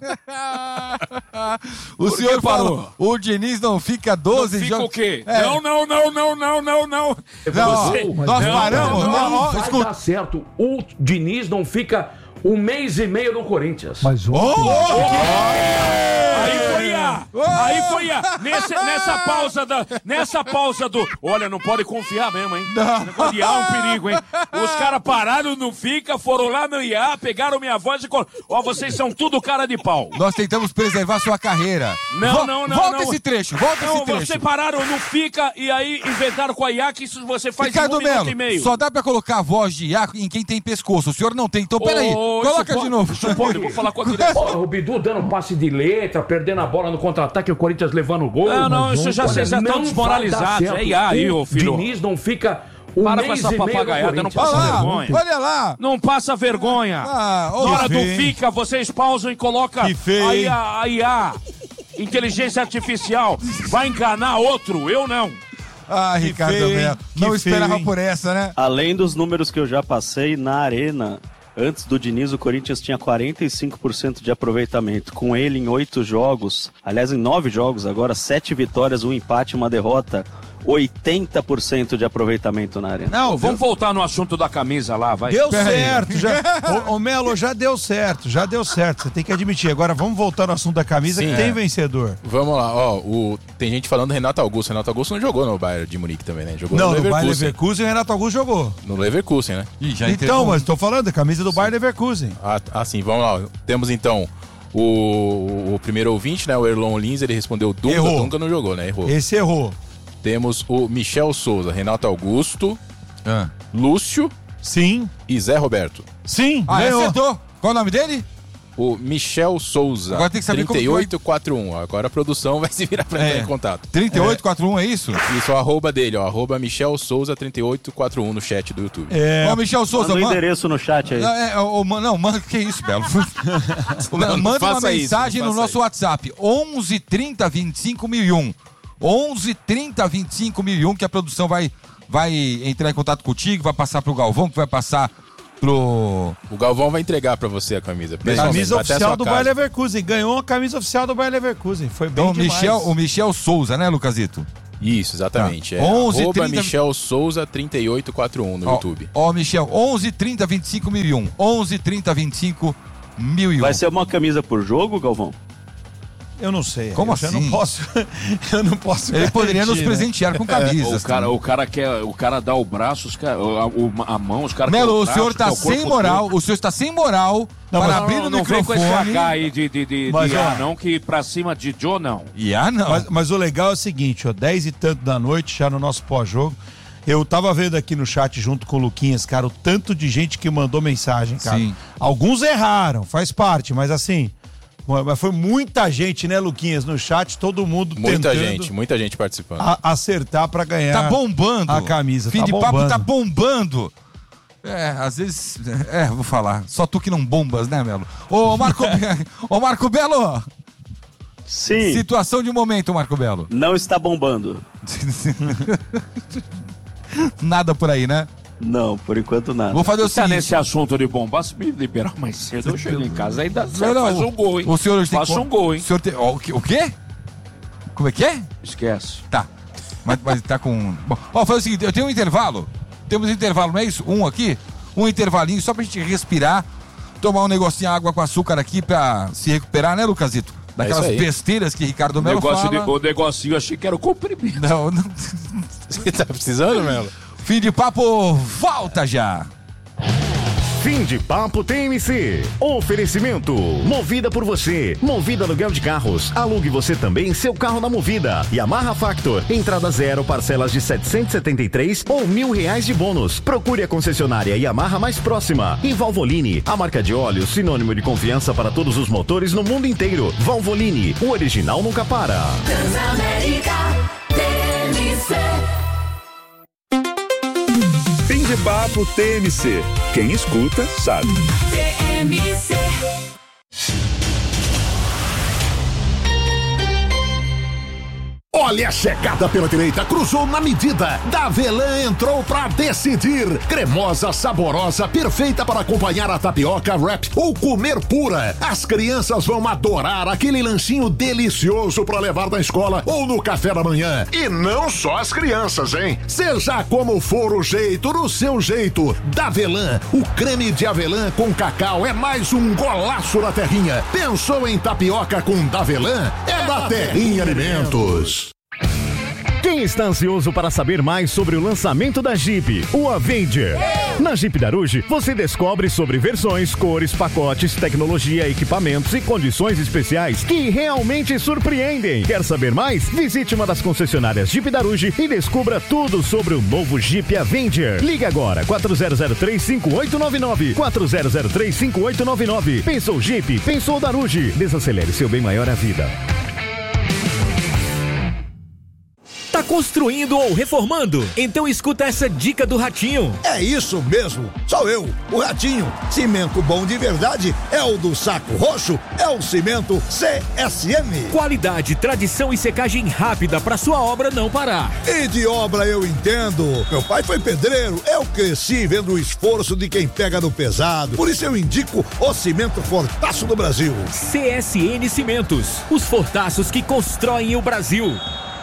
O senhor parou. O Diniz não fica 12 jogos. Fica o quê? Não. Nós paramos. Não vai dar certo. O Diniz não fica 1 mês e meio no Corinthians. Mas Aí foi nessa pausa do... Olha, não pode confiar mesmo, hein? O IA é um perigo, hein? Os caras pararam no Fica, foram lá no IA, pegaram minha voz e... vocês são tudo cara de pau. Nós tentamos preservar sua carreira. Não. Volta esse trecho. Vocês pararam no Fica e aí inventaram com a IA que isso você faz Ricardo em 1 minuto e meio. Só dá pra colocar a voz de IA em quem tem pescoço. O senhor não tem, então peraí. Coloca de novo. Eu vou falar com a direção. O Bidu dando passe de letra, perdendo a bola no contra-ataque, o Corinthians levando o gol. Não, isso já vocês já estão desmoralizados. Aí, ô filho. O Diniz não fica... Para com essa papagaiada, não passa vergonha. Olha lá. Não passa vergonha. Na hora do Fica, vocês pausam e colocam aí a IA, inteligência artificial, vai enganar outro, eu não. Ricardo Melo, não esperava por essa, né? Além dos números que eu já passei, na Arena, antes do Diniz, o Corinthians tinha 45% de aproveitamento. Com ele em 8 jogos, aliás, em 9 jogos agora, 7 vitórias, 1 empate, 1 derrota. 80% de aproveitamento na Arena. Não, vamos voltar no assunto da camisa lá, vai. Deu certo. Ô Melo, já deu certo. Você tem que admitir. Agora vamos voltar no assunto da camisa. Sim, que tem vencedor. Vamos lá, tem gente falando do Renato Augusto. Renato Augusto não jogou no Bayern de Munique também, né? Jogou no Bayern Leverkusen o Renato Augusto jogou. No Leverkusen, né? Então, mas tô falando da camisa do Bayern Leverkusen. Sim, vamos lá. Temos então o primeiro ouvinte, né? O Erlon Lins, ele respondeu Dunga. Errou. Dunga não jogou, né? Errou. Esse errou. Temos o Michel Souza, Renato Augusto, Lúcio. Sim. E Zé Roberto. Sim. Acertou. Qual o nome dele? O Michel Souza, agora tem que saber 3841. Agora a produção vai se virar pra entrar em contato. 3841 é isso? Isso, o arroba dele, ó. Arroba Michel Souza 3841 no chat do YouTube. Ó, Michel Souza, manda o endereço no chat aí. Não, manda, que isso, Belo? Manda uma mensagem no nosso WhatsApp. 11 30 25 1001. 11 30 25 1001, que a produção vai entrar em contato contigo, vai passar pro Galvão, que vai passar pro... O Galvão vai entregar pra você a camisa. Camisa oficial do Bayer Leverkusen. Ganhou a camisa oficial do Bayer Leverkusen. Foi bem demais. O Michel Souza, né, Lucasito? Isso, exatamente. Tá. 11 arroba 30... Michel Souza 3841 no YouTube. Michel, 11 30 25 1001. 11 30 25 1001. Vai ser uma camisa por jogo, Galvão? Eu não sei. Como assim? Eu não posso. Ele poderia nos presentear com camisas. O cara dá o braço, a mão, os caras. Melo, o senhor tá sem moral. O senhor está sem moral para abrir o microfone. Não vem com esse H aí de não, que pra cima de Joe, não. Não. Mas o legal é o seguinte, 10 e tanto da noite, já no nosso pós-jogo. Eu tava vendo aqui no chat junto com o Luquinhas, cara, o tanto de gente que mandou mensagem, cara. Sim. Alguns erraram, faz parte, mas assim... Mas foi muita gente, né, Luquinhas, no chat, todo mundo muita gente participando. Acertar pra ganhar. Tá bombando a camisa. Fim de papo tá bombando. Às vezes, vou falar. Só tu que não bombas, né, Melo? Ô, Marco Belo. Sim. Situação de momento, Marco Belo. Não está bombando. Nada por aí, né? Não, por enquanto nada. Vou fazer o seguinte. Nesse assunto de bombar, se me liberar mais cedo, eu chego em casa e ainda faz um gol, hein? O senhor faça um gol, hein? O senhor tem... O quê? Como é que é? Esquece. Tá. Mas tá com... Bom, faz o seguinte, eu tenho um intervalo. Temos um intervalo, não é isso? Um intervalinho só pra gente respirar, tomar um negocinho de água com açúcar aqui pra se recuperar, né, Lucasito? Daquelas besteiras que Ricardo Melo fala. O negocinho, eu achei que era o comprimento. Não. Você tá precisando, Melo? Fim de papo, volta já! Fim de papo TMC. Oferecimento. Movida por você. Movida aluguel de carros. Alugue você também seu carro na Movida. Yamaha Factor. Entrada 0, parcelas de 773 ou R$1.000 de bônus. Procure a concessionária Yamaha mais próxima. E Valvoline, a marca de óleo sinônimo de confiança para todos os motores no mundo inteiro. Valvoline, o original nunca para. Transamérica TMC. Fim de papo TMC. Quem escuta, sabe. TMC. Olha a chegada pela direita, cruzou na medida. Davelan entrou pra decidir. Cremosa, saborosa, perfeita para acompanhar a tapioca wrap ou comer pura. As crianças vão adorar aquele lanchinho delicioso para levar na escola ou no café da manhã. E não só as crianças, hein? Seja como for o jeito, no seu jeito. Davelan, o creme de avelã com cacau é mais um golaço da Terrinha. Pensou em tapioca com Davelan? É da Terrinha Alimentos. Quem está ansioso para saber mais sobre o lançamento da Jeep, o Avenger? Na Jeep Daruge, você descobre sobre versões, cores, pacotes, tecnologia, equipamentos e condições especiais que realmente surpreendem. Quer saber mais? Visite uma das concessionárias Jeep Daruge e descubra tudo sobre o novo Jeep Avenger. Ligue agora, 4003-5899. 4003-5899. Pensou Jeep, pensou Daruge. Desacelere seu bem maior à vida. Tá construindo ou reformando? Então escuta essa dica do Ratinho. É isso mesmo, sou eu, o Ratinho. Cimento bom de verdade é o do Saco Roxo, é o cimento CSM. Qualidade, tradição e secagem rápida para sua obra não parar. E de obra eu entendo. Meu pai foi pedreiro, eu cresci vendo o esforço de quem pega no pesado. Por isso eu indico o cimento Fortaço do Brasil. CSN Cimentos, os fortaços que constroem o Brasil.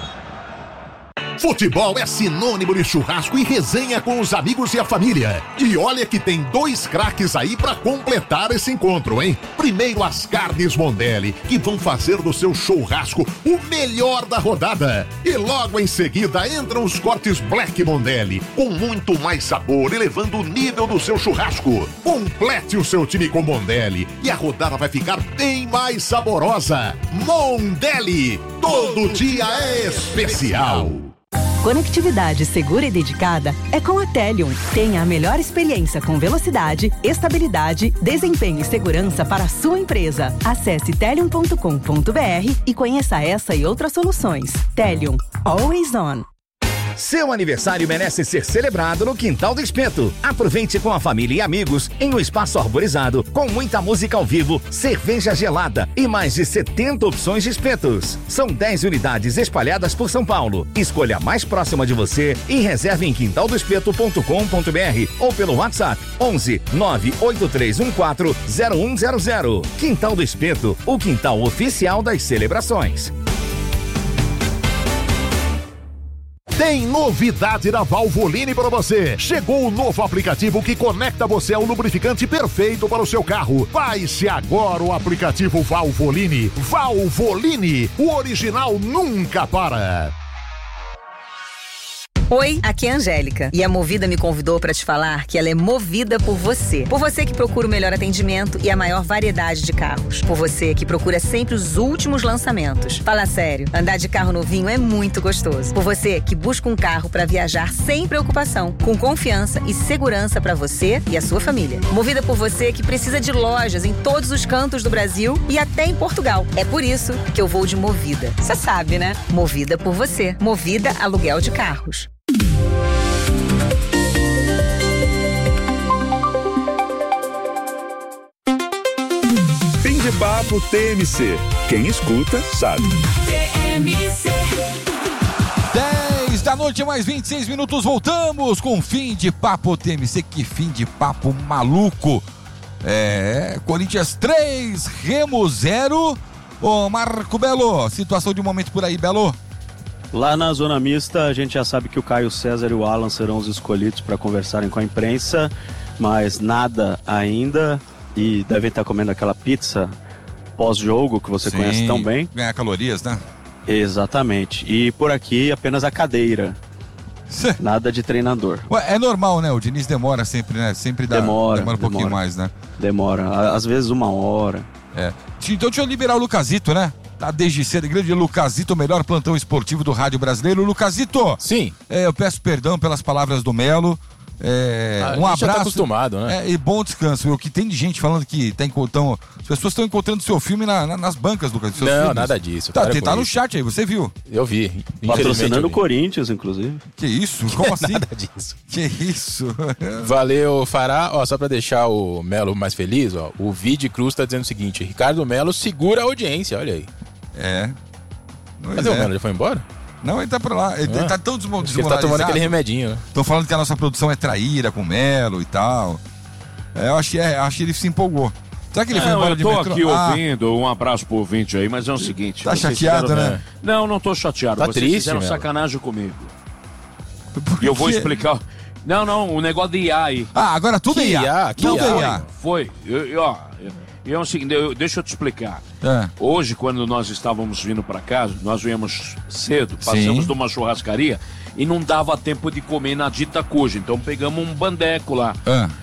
Futebol é sinônimo de churrasco e resenha com os amigos e a família. E olha que tem 2 craques aí pra completar esse encontro, hein? Primeiro as carnes Mondelli, que vão fazer do seu churrasco o melhor da rodada. E logo em seguida entram os cortes Black Mondelli, com muito mais sabor, elevando o nível do seu churrasco. Complete o seu time com Mondelli e a rodada vai ficar bem mais saborosa. Mondelli, todo dia é especial. Conectividade segura e dedicada é com a Telium. Tenha a melhor experiência com velocidade, estabilidade, desempenho e segurança para a sua empresa. Acesse telium.com.br e conheça essa e outras soluções. Telium. Always on. Seu aniversário merece ser celebrado no Quintal do Espeto. Aproveite com a família e amigos em um espaço arborizado, com muita música ao vivo, cerveja gelada e mais de 70 opções de espetos. São 10 unidades espalhadas por São Paulo. Escolha a mais próxima de você e reserve em quintaldoespeto.com.br ou pelo WhatsApp 11 98314 0100. Quintal do Espeto, o quintal oficial das celebrações. Tem novidade da Valvoline para você. Chegou o novo aplicativo que conecta você ao lubrificante perfeito para o seu carro. Baixe agora o aplicativo Valvoline. Valvoline, o original nunca para. Oi, aqui é a Angélica e a Movida me convidou para te falar que ela é movida por você. Por você que procura o melhor atendimento e a maior variedade de carros. Por você que procura sempre os últimos lançamentos. Fala sério, andar de carro novinho é muito gostoso. Por você que busca um carro para viajar sem preocupação, com confiança e segurança para você e a sua família. Movida por você que precisa de lojas em todos os cantos do Brasil e até em Portugal. É por isso que eu vou de Movida. Você sabe, né? Movida por você. Movida Aluguel de Carros. Fim de papo TMC. Quem escuta, sabe. TMC. 10 da noite, mais 26 minutos. Voltamos com Fim de Papo TMC. Que fim de papo maluco. Corinthians 3, Remo 0. Ô, Marco Belo, situação de momento por aí, Belo. Lá na zona mista, a gente já sabe que o Caio César e o Alan serão os escolhidos para conversarem com a imprensa, mas nada ainda, e devem estar comendo aquela pizza pós-jogo que você conhece tão bem. Ganhar calorias, né? Exatamente. E por aqui apenas a cadeira. Nada de treinador. Ué, é normal, né? O Diniz demora sempre, né? Sempre demora um pouquinho mais, né? Demora, às vezes 1 hora. Então deixa eu liberar o Lucasito, né? Tá desde cedo, grande Lucasito, o melhor plantão esportivo do rádio brasileiro. Lucasito! Sim. Eu peço perdão pelas palavras do Melo. Um abraço. Já tá acostumado, né? E bom descanso. O que tem de gente falando que tá encontrando. As pessoas estão encontrando seu filme nas bancas, Lucas. Não, filmes. Nada disso. Tá no chat aí, você viu? Eu vi. Patrocinando o Corinthians, inclusive. Que isso? Como assim? Nada disso. Que isso? Valeu, Fará. Ó, só pra deixar o Melo mais feliz, ó, o Vide Cruz tá dizendo o seguinte: Ricardo Melo segura a audiência, olha aí. Cadê o Melo? Ele foi embora? Não, ele tá pra lá. Ele tá tão desmoralizado. Ele tá tomando aquele remedinho, né? Estão falando que a nossa produção é traíra com o Melo e tal. Eu acho que ele se empolgou. Será que ele foi embora de metrô? Eu tô aqui ouvindo, um abraço pro ouvinte aí, mas é o seguinte... Tá chateado, né? Não tô chateado. Tá Vocês triste, fizeram Melo. sacanagem comigo. E eu vou explicar... Não, o negócio de IA aí. Agora tudo é IA. Tudo é IA. Foi. E é o seguinte, deixa eu te explicar. Hoje, quando nós estávamos vindo para casa, nós viemos cedo, passamos de uma churrascaria e não dava tempo de comer na dita cuja. Então pegamos um bandeco lá.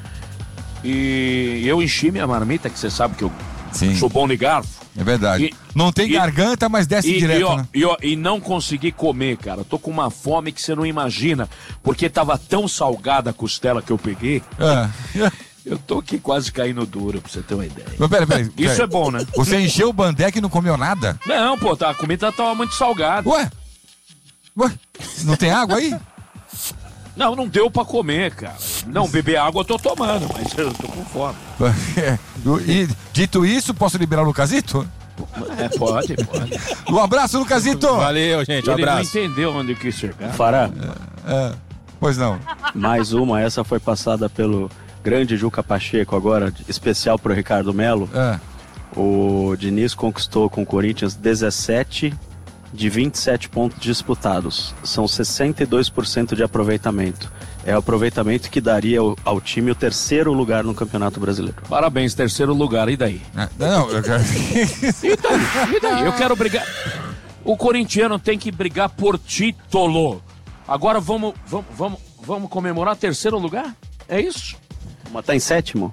E eu enchi minha marmita, que você sabe que eu sou bom de garfo. É verdade. Não tem garganta, mas desce direto, né? E não consegui comer, cara. Tô com uma fome que você não imagina, porque tava tão salgada a costela que eu peguei. Eu tô aqui quase caindo duro, pra você ter uma ideia. Mas peraí. Isso é bom, né? Você encheu o bandeca e não comeu nada? Não, pô, a comida tava muito salgada. Ué, não tem água aí? Não deu pra comer, cara. Não, beber água eu tô tomando, mas eu tô com fome. E, dito isso, posso liberar o Lucasito? Pode. Um abraço, Lucasito! Valeu, gente, um abraço. Ele não entendeu onde quis chegar. Fará. Pois não. Mais uma, essa foi passada pelo grande Juca Pacheco agora, especial pro Ricardo Melo. O Diniz conquistou com o Corinthians 17 de 27 pontos disputados. São 62% de aproveitamento. É o aproveitamento que daria ao time o 3º lugar no Campeonato Brasileiro. Parabéns, 3º lugar, e daí? Eu quero... E daí? Eu quero brigar. O corintiano tem que brigar por título. Agora vamos comemorar 3º lugar? É isso? Mas tá em 7º?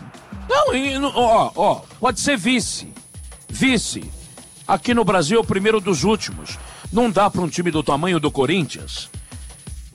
Não, pode ser vice. Aqui no Brasil é o primeiro dos últimos. Não dá para um time do tamanho do Corinthians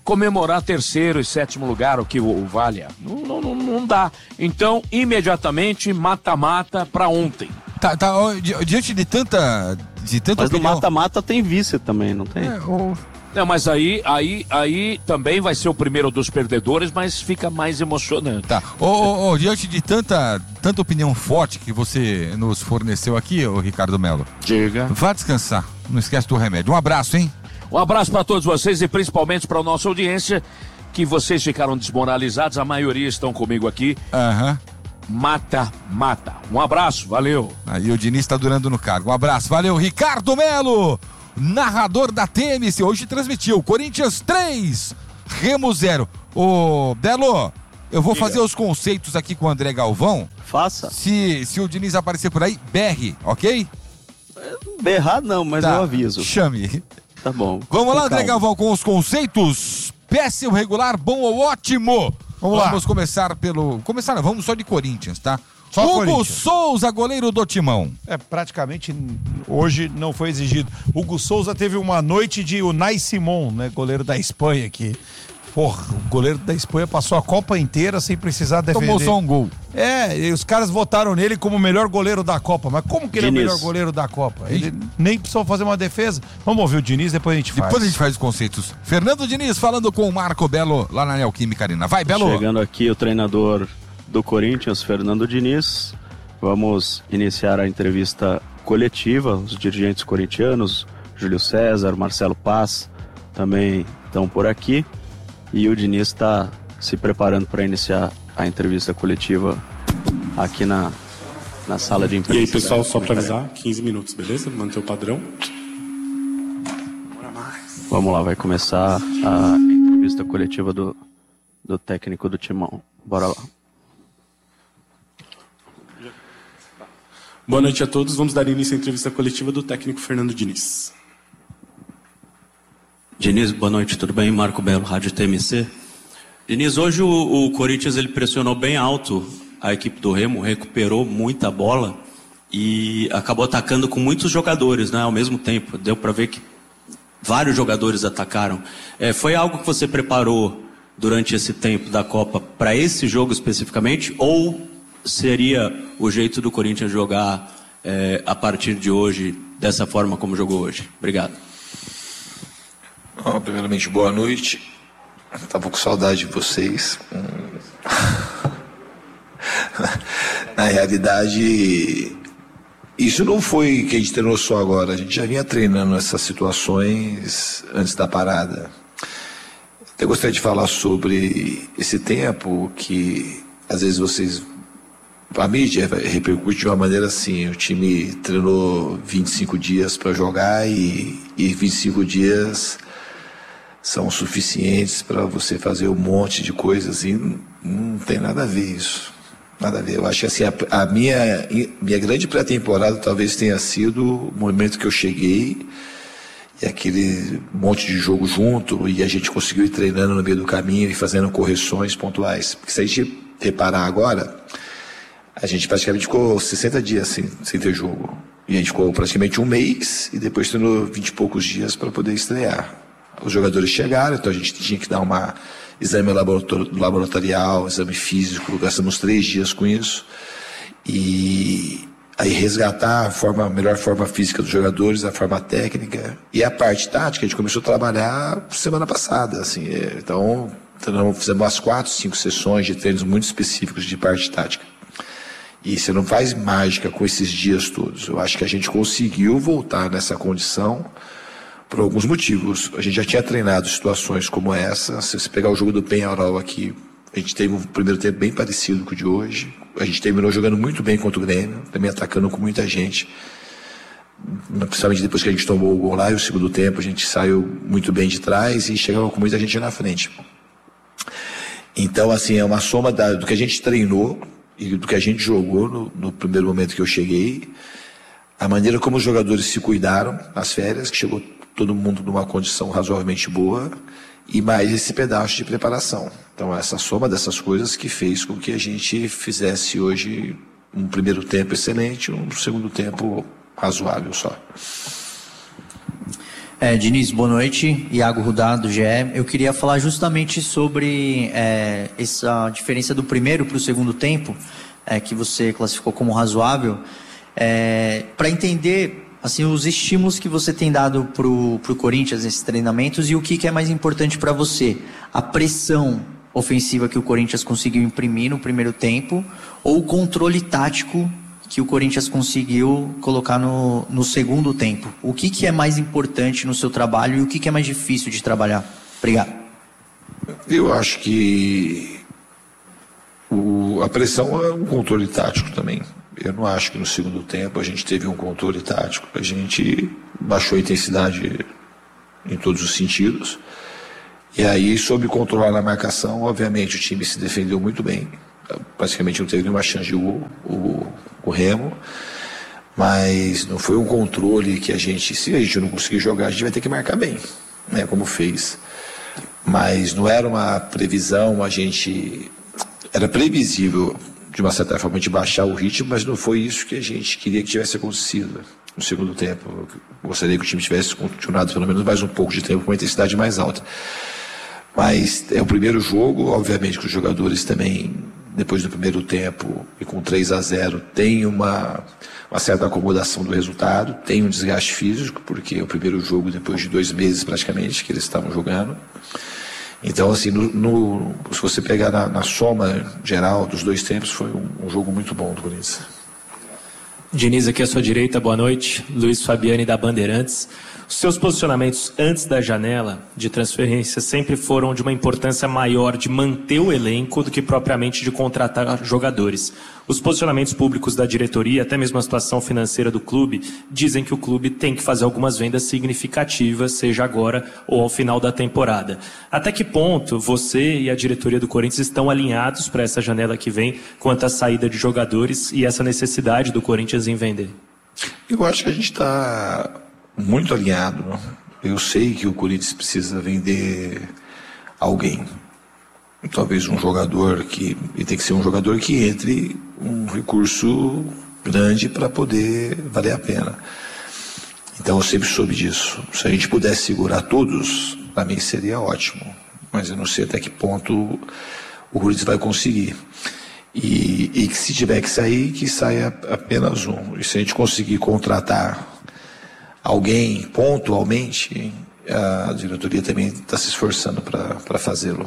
comemorar terceiro e sétimo lugar, o que o valha. Não dá. Então, imediatamente, mata-mata pra ontem. Tá, diante de tanta Mas opinião... no mata-mata tem vice também, não tem? Não, mas aí também vai ser o primeiro dos perdedores, mas fica mais emocionante. Tá. Diante de tanta opinião forte que você nos forneceu aqui, Ricardo Melo. Diga. Vá descansar. Não esquece do remédio. Um abraço, hein? Um abraço para todos vocês e principalmente para a nossa audiência, que vocês ficaram desmoralizados, a maioria estão comigo aqui. Mata. Um abraço, valeu. Aí o Diniz está durando no cargo. Um abraço, valeu. Ricardo Melo, narrador da TMC, hoje transmitiu Corinthians 3, Remo 0. Ô, Belo, eu vou fazer os conceitos aqui com o André Galvão. Faça. Se o Diniz aparecer por aí, berre, ok? Berrar não, mas eu aviso. Chame. Tá bom. Vamos lá, André Galvão, com os conceitos. Péssimo, regular, bom ou ótimo? Vamos começar vamos só de Corinthians, tá? Só Hugo Corinthians. Souza, goleiro do Timão. Praticamente hoje não foi exigido. Hugo Souza teve uma noite de Unai Simon, né? Goleiro da Espanha aqui. Porra, o goleiro da Espanha passou a Copa inteira sem precisar defender. Tomou só um gol. E os caras votaram nele como o melhor goleiro da Copa. Mas como que ele é o Diniz. melhor goleiro da Copa? Ele nem precisou fazer uma defesa. Vamos ouvir o Diniz, depois a gente faz. Depois a gente faz os conceitos. Fernando Diniz falando com o Marco Belo lá na Neoquímica Arena. Vai, Belo. Chegando aqui o treinador do Corinthians, Fernando Diniz. Vamos iniciar a entrevista coletiva. Os dirigentes corintianos, Júlio César, Marcelo Paz, também estão por aqui. E o Diniz está se preparando para iniciar a entrevista coletiva aqui na sala de imprensa. E aí, pessoal, só para avisar, 15 minutos, beleza? Manter o padrão. Vamos lá, vai começar a entrevista coletiva do técnico do Timão. Bora lá. Boa noite a todos. Vamos dar início à entrevista coletiva do técnico Fernando Diniz. Diniz, boa noite, tudo bem? Marco Belo, Rádio TMC. Diniz, hoje o Corinthians ele pressionou bem alto a equipe do Remo, recuperou muita bola e acabou atacando com muitos jogadores, né, ao mesmo tempo. Deu para ver que vários jogadores atacaram. Foi algo que você preparou durante esse tempo da Copa para esse jogo especificamente, ou seria o jeito do Corinthians jogar a partir de hoje, dessa forma como jogou hoje? Obrigado. Primeiramente, boa noite. Estava com saudade de vocês. Na realidade, isso não foi que a gente treinou só agora. A gente já vinha treinando essas situações antes da parada. Eu gostaria de falar sobre esse tempo que, às vezes, a mídia repercute de uma maneira assim: o time treinou 25 dias para jogar e 25 dias são suficientes para você fazer um monte de coisas, e não tem nada a ver isso. Nada a ver. Eu acho que assim, a minha grande pré-temporada talvez tenha sido o momento que eu cheguei e aquele monte de jogo junto, e a gente conseguiu ir treinando no meio do caminho e fazendo correções pontuais. Porque se a gente reparar agora, a gente praticamente ficou 60 dias sem ter jogo. E a gente ficou praticamente um mês e depois treinou 20 e poucos dias para poder estrear. Os jogadores chegaram, então a gente tinha que dar exame laboratorial, exame físico, gastamos 3 dias com isso. E aí resgatar a melhor forma física dos jogadores, a forma técnica. E a parte tática a gente começou a trabalhar semana passada. Assim, então fizemos umas 4, 5 sessões de treinos muito específicos de parte tática. E você não faz mágica com esses dias todos. Eu acho que a gente conseguiu voltar nessa condição por alguns motivos. A gente já tinha treinado situações como essa. Se você pegar o jogo do Penharol aqui, a gente teve um primeiro tempo bem parecido com o de hoje. A gente terminou jogando muito bem contra o Grêmio, também atacando com muita gente. Principalmente depois que a gente tomou o gol lá, e o segundo tempo a gente saiu muito bem de trás e chegava com muita gente na frente. Então, assim, é uma soma do que a gente treinou e do que a gente jogou no primeiro momento que eu cheguei, a maneira como os jogadores se cuidaram nas férias, que chegou todo mundo numa condição razoavelmente boa, e mais esse pedaço de preparação. Então, essa soma dessas coisas que fez com que a gente fizesse hoje um primeiro tempo excelente, um segundo tempo razoável só. Diniz, boa noite. Iago Rudá, do GE. Eu queria falar justamente sobre essa diferença do primeiro para o segundo tempo, que você classificou como razoável, para entender assim, os estímulos que você tem dado pro Corinthians nesses treinamentos e o que é mais importante para você. A pressão ofensiva que o Corinthians conseguiu imprimir no primeiro tempo ou o controle tático que o Corinthians conseguiu colocar no segundo tempo. O que é mais importante no seu trabalho e o que é mais difícil de trabalhar? Obrigado. Eu acho que a pressão é um controle tático também. Eu não acho que no segundo tempo a gente teve um controle tático. A gente baixou a intensidade em todos os sentidos. E aí, soube controlar a marcação, obviamente o time se defendeu muito bem. Praticamente não teve nenhuma chance de gol, o Remo, mas não foi um controle que se a gente não conseguir jogar, a gente vai ter que marcar bem, né, como fez. Mas não era uma previsão, era previsível de uma certa forma de baixar o ritmo, mas não foi isso que a gente queria que tivesse acontecido no segundo tempo. Eu gostaria que o time tivesse continuado pelo menos mais um pouco de tempo com uma intensidade mais alta. Mas é o primeiro jogo, obviamente que os jogadores também, depois do primeiro tempo e com 3-0, tem uma certa acomodação do resultado, tem um desgaste físico, porque é o primeiro jogo depois de 2 meses praticamente que eles estavam jogando. Então, assim, se você pegar na soma geral dos 2 tempos, foi um jogo muito bom do Corinthians. Diniz, aqui à sua direita, boa noite. Luiz Fabiani, da Bandeirantes. Os seus posicionamentos antes da janela de transferência sempre foram de uma importância maior de manter o elenco do que propriamente de contratar jogadores. Os posicionamentos públicos da diretoria, até mesmo a situação financeira do clube, dizem que o clube tem que fazer algumas vendas significativas, seja agora ou ao final da temporada. Até que ponto você e a diretoria do Corinthians estão alinhados para essa janela que vem quanto à saída de jogadores e essa necessidade do Corinthians em vender? Eu acho que a gente está muito alinhado. Eu sei que o Corinthians precisa vender alguém. Talvez um jogador e tem que ser um jogador que entre um recurso grande para poder valer a pena. Então eu sempre soube disso. Se a gente pudesse segurar todos, para mim seria ótimo. Mas eu não sei até que ponto o Corinthians vai conseguir. E que se tiver que saia apenas um. E se a gente conseguir contratar alguém pontualmente, a diretoria também está se esforçando para fazê-lo.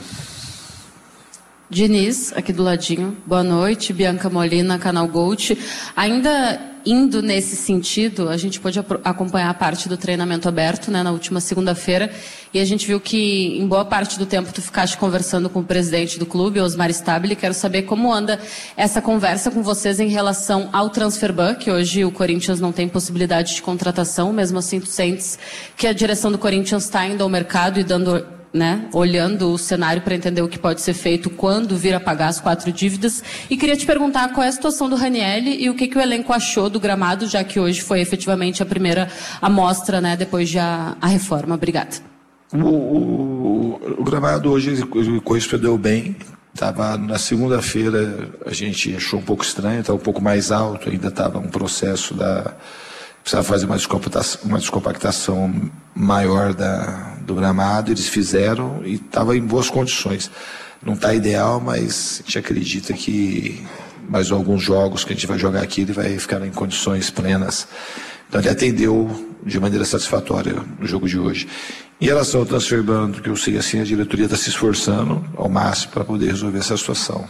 Diniz, aqui do ladinho. Boa noite, Bianca Molina, Canal Gold. Ainda indo nesse sentido, a gente pôde acompanhar a parte do treinamento aberto, né, na última segunda-feira, e a gente viu que em boa parte do tempo tu ficaste conversando com o presidente do clube, Osmar Stabile. Quero saber como anda essa conversa com vocês em relação ao transfer ban, que hoje o Corinthians não tem possibilidade de contratação, mesmo assim tu sentes que a direção do Corinthians está indo ao mercado e dando, né, olhando o cenário para entender o que pode ser feito quando vir a pagar as 4 dívidas. E queria te perguntar qual é a situação do Raniel e o que o elenco achou do gramado, já que hoje foi efetivamente a primeira amostra, né, depois de a reforma. Obrigada. O gramado hoje correspondeu bem. Tava na segunda-feira, a gente achou um pouco estranho, estava um pouco mais alto, ainda estava um processo precisava fazer uma descompactação maior do gramado. Eles fizeram e estava em boas condições. Não está ideal, mas a gente acredita que mais alguns jogos que a gente vai jogar aqui, ele vai ficar em condições plenas. Então ele atendeu de maneira satisfatória no jogo de hoje. Em relação ao transfer ban, que eu sei assim, a diretoria está se esforçando ao máximo para poder resolver essa situação.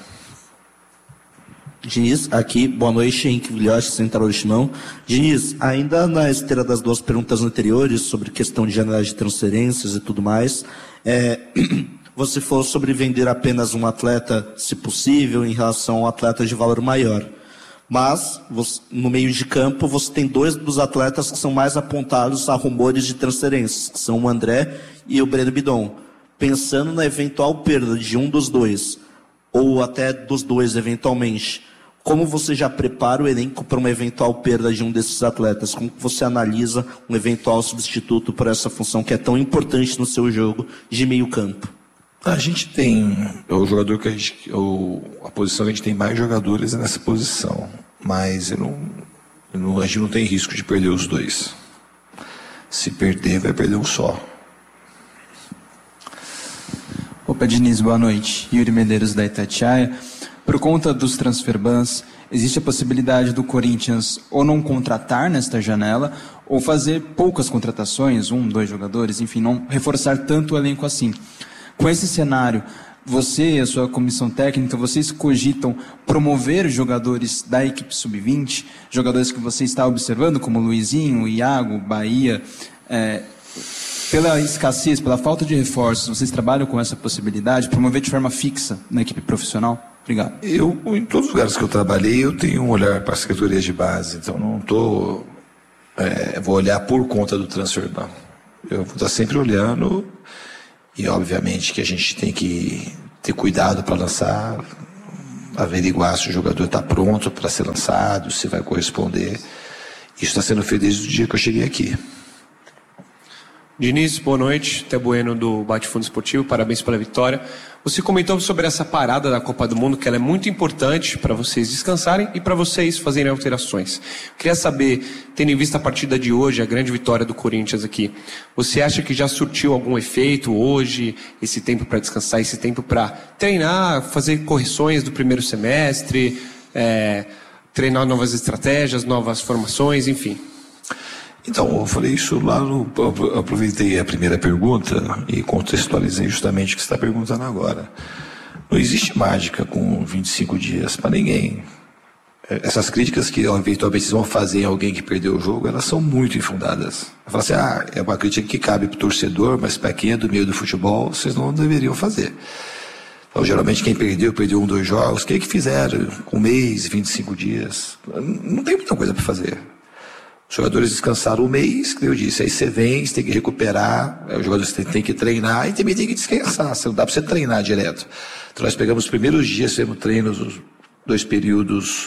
Diniz, aqui, boa noite, Henrique Vilhoche, Central do Timão. Diniz, ainda na esteira das 2 perguntas anteriores sobre questão de janela de transferências e tudo mais, você falou sobre vender apenas um atleta, se possível, em relação a um atleta de valor maior. Mas, no meio de campo, você tem 2 dos atletas que são mais apontados a rumores de transferências, que são o André e o Breno Bidon. Pensando na eventual perda de um dos 2, ou até dos 2 eventualmente, como você já prepara o elenco para uma eventual perda de um desses atletas? Como você analisa um eventual substituto para essa função que é tão importante no seu jogo de meio campo? A gente tem o jogador que a posição que a gente tem mais jogadores é nessa posição, mas a gente não tem risco de perder os 2. Se perder, vai perder um só. Opa, Diniz, boa noite. Yuri Medeiros da Itatiaia. Por conta dos transfer bans, existe a possibilidade do Corinthians ou não contratar nesta janela, ou fazer poucas contratações, 1, 2 jogadores, enfim, não reforçar tanto o elenco assim. Com esse cenário, você e a sua comissão técnica, vocês cogitam promover jogadores da equipe sub-20, jogadores que você está observando, como Luizinho, Iago, Bahia, pela escassez, pela falta de reforços, vocês trabalham com essa possibilidade, promover de forma fixa na equipe profissional? Obrigado. Em todos os lugares que eu trabalhei, eu tenho um olhar para as categorias de base, então não estou... vou olhar por conta do transfer ban. Eu vou estar sempre olhando e, obviamente, que a gente tem que ter cuidado para lançar, averiguar se o jogador está pronto para ser lançado, se vai corresponder. Isso está sendo feito desde o dia que eu cheguei aqui. Diniz, boa noite. Té Bueno do Bate Fundo Esportivo, parabéns pela vitória. Você comentou sobre essa parada da Copa do Mundo, que ela é muito importante para vocês descansarem e para vocês fazerem alterações. Queria saber, tendo em vista a partida de hoje, a grande vitória do Corinthians aqui, você acha que já surtiu algum efeito hoje, esse tempo para descansar, esse tempo para treinar, fazer correções do primeiro semestre, treinar novas estratégias, novas formações, enfim? Então, eu falei isso lá eu aproveitei a primeira pergunta e contextualizei justamente o que você está perguntando agora. Não existe mágica com 25 dias para ninguém. Essas críticas que eventualmente vocês vão fazer em alguém que perdeu o jogo, elas são muito infundadas. Fala assim, é uma crítica que cabe para o torcedor, mas para quem é do meio do futebol, vocês não deveriam fazer. Então, geralmente quem perdeu 1, 2 jogos, o que fizeram? 1 mês, 25 dias. Não tem muita coisa para fazer. Os jogadores descansaram 1 mês, que eu disse, aí você vem, você tem que recuperar, os jogadores têm que treinar e também tem que descansar, não dá para você treinar direto. Então nós pegamos os primeiros dias, fizemos treinos, os 2 períodos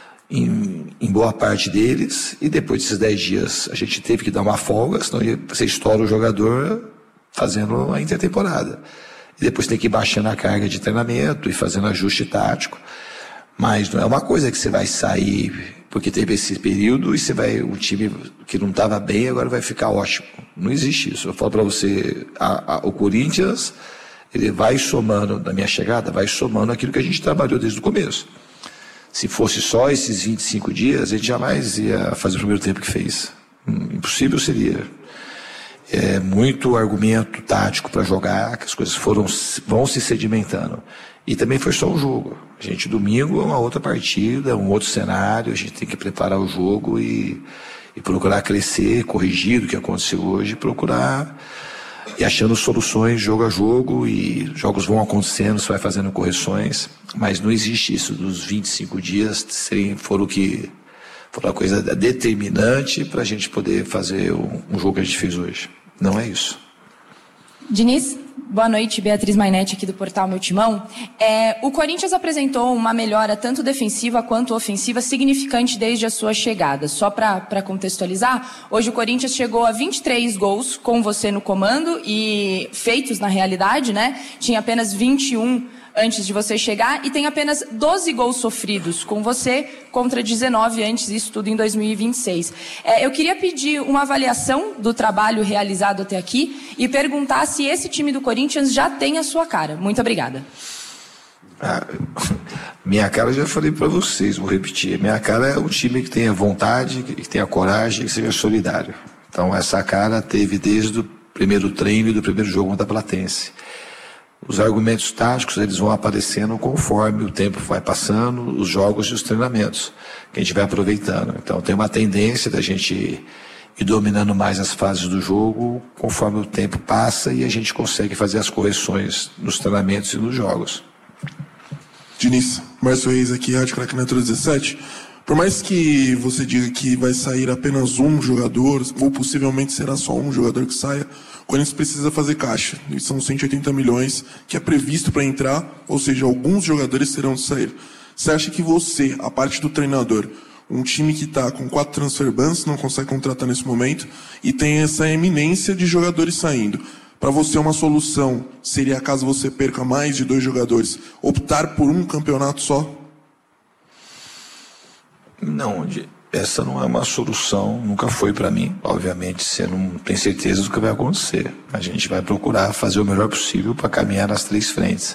em boa parte deles, e depois desses 10 dias a gente teve que dar uma folga, senão você estoura o jogador fazendo a intertemporada. E depois tem que ir baixando a carga de treinamento e fazendo ajuste tático. Mas não é uma coisa que você vai sair porque teve esse período e o time que não estava bem agora vai ficar ótimo. Não existe isso. Eu falo para você, o Corinthians, ele vai somando, na minha chegada, vai somando aquilo que a gente trabalhou desde o começo. Se fosse só esses 25 dias, a gente jamais ia fazer o primeiro tempo que fez. Impossível seria. É muito argumento tático para jogar, que as coisas vão se sedimentando. E também foi só um jogo. A gente, domingo, é uma outra partida, um outro cenário, a gente tem que preparar o jogo e procurar crescer, corrigir o que aconteceu hoje, procurar e achando soluções jogo a jogo, e jogos vão acontecendo, você vai fazendo correções, mas não existe isso dos 25 dias foram a coisa determinante para a gente poder fazer um jogo que a gente fez hoje. Não é isso. Diniz, boa noite, Beatriz Mainetti aqui do Portal Meu Timão. O Corinthians apresentou uma melhora tanto defensiva quanto ofensiva significante desde a sua chegada. Só para contextualizar, hoje o Corinthians chegou a 23 gols com você no comando e feitos na realidade, né? Tinha apenas 21 antes de você chegar e tem apenas 12 gols sofridos com você contra 19 antes, isso tudo em 2026. Eu queria pedir uma avaliação do trabalho realizado até aqui e perguntar se esse time do Corinthians já tem a sua cara. Muito obrigada. Minha cara eu já falei para vocês, vou repetir. Minha cara é um time que tenha vontade, que tenha coragem, que seja solidário. Então essa cara teve desde o primeiro treino e do primeiro jogo contra a Platense. Os argumentos táticos, eles vão aparecendo conforme o tempo vai passando, os jogos e os treinamentos, que a gente vai aproveitando. Então tem uma tendência da gente ir dominando mais as fases do jogo conforme o tempo passa e a gente consegue fazer as correções nos treinamentos e nos jogos. Diniz, Márcio Reis aqui, Rádio Craque Neto 17. Por mais que você diga que vai sair apenas um jogador, ou possivelmente será só um jogador que saia, o Corinthians precisa fazer caixa. E são 180 milhões que é previsto para entrar, ou seja, alguns jogadores terão de sair. Você acha que você, a parte do treinador, um time que está com 4 transfer bans, não consegue contratar nesse momento, e tem essa eminência de jogadores saindo. Para você, uma solução seria, caso você perca mais de 2 jogadores, optar por um campeonato só? Não, essa não é uma solução, nunca foi para mim. Obviamente, você não tem certeza do que vai acontecer. A gente vai procurar fazer o melhor possível para caminhar nas 3 frentes.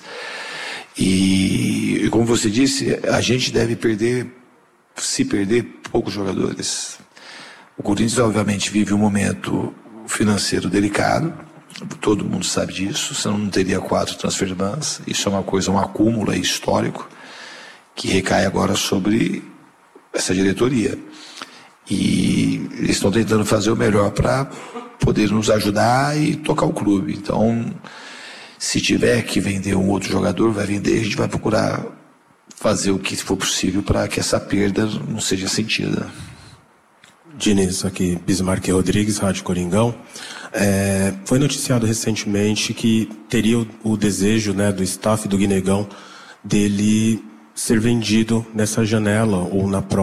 E como você disse, a gente deve se perder poucos jogadores. O Corinthians, obviamente, vive um momento financeiro delicado. Todo mundo sabe disso, senão não teria 4 transfer bans. Isso é uma coisa, um acúmulo histórico que recai agora sobre essa diretoria. E eles estão tentando fazer o melhor para poder nos ajudar e tocar o clube. Então, se tiver que vender um outro jogador, vai vender, a gente vai procurar fazer o que for possível para que essa perda não seja sentida. Diniz, aqui Bismarck Rodrigues, Rádio Coringão. Foi noticiado recentemente que teria o desejo, né, do staff do Guinegão dele ser vendido nessa janela ou na próxima.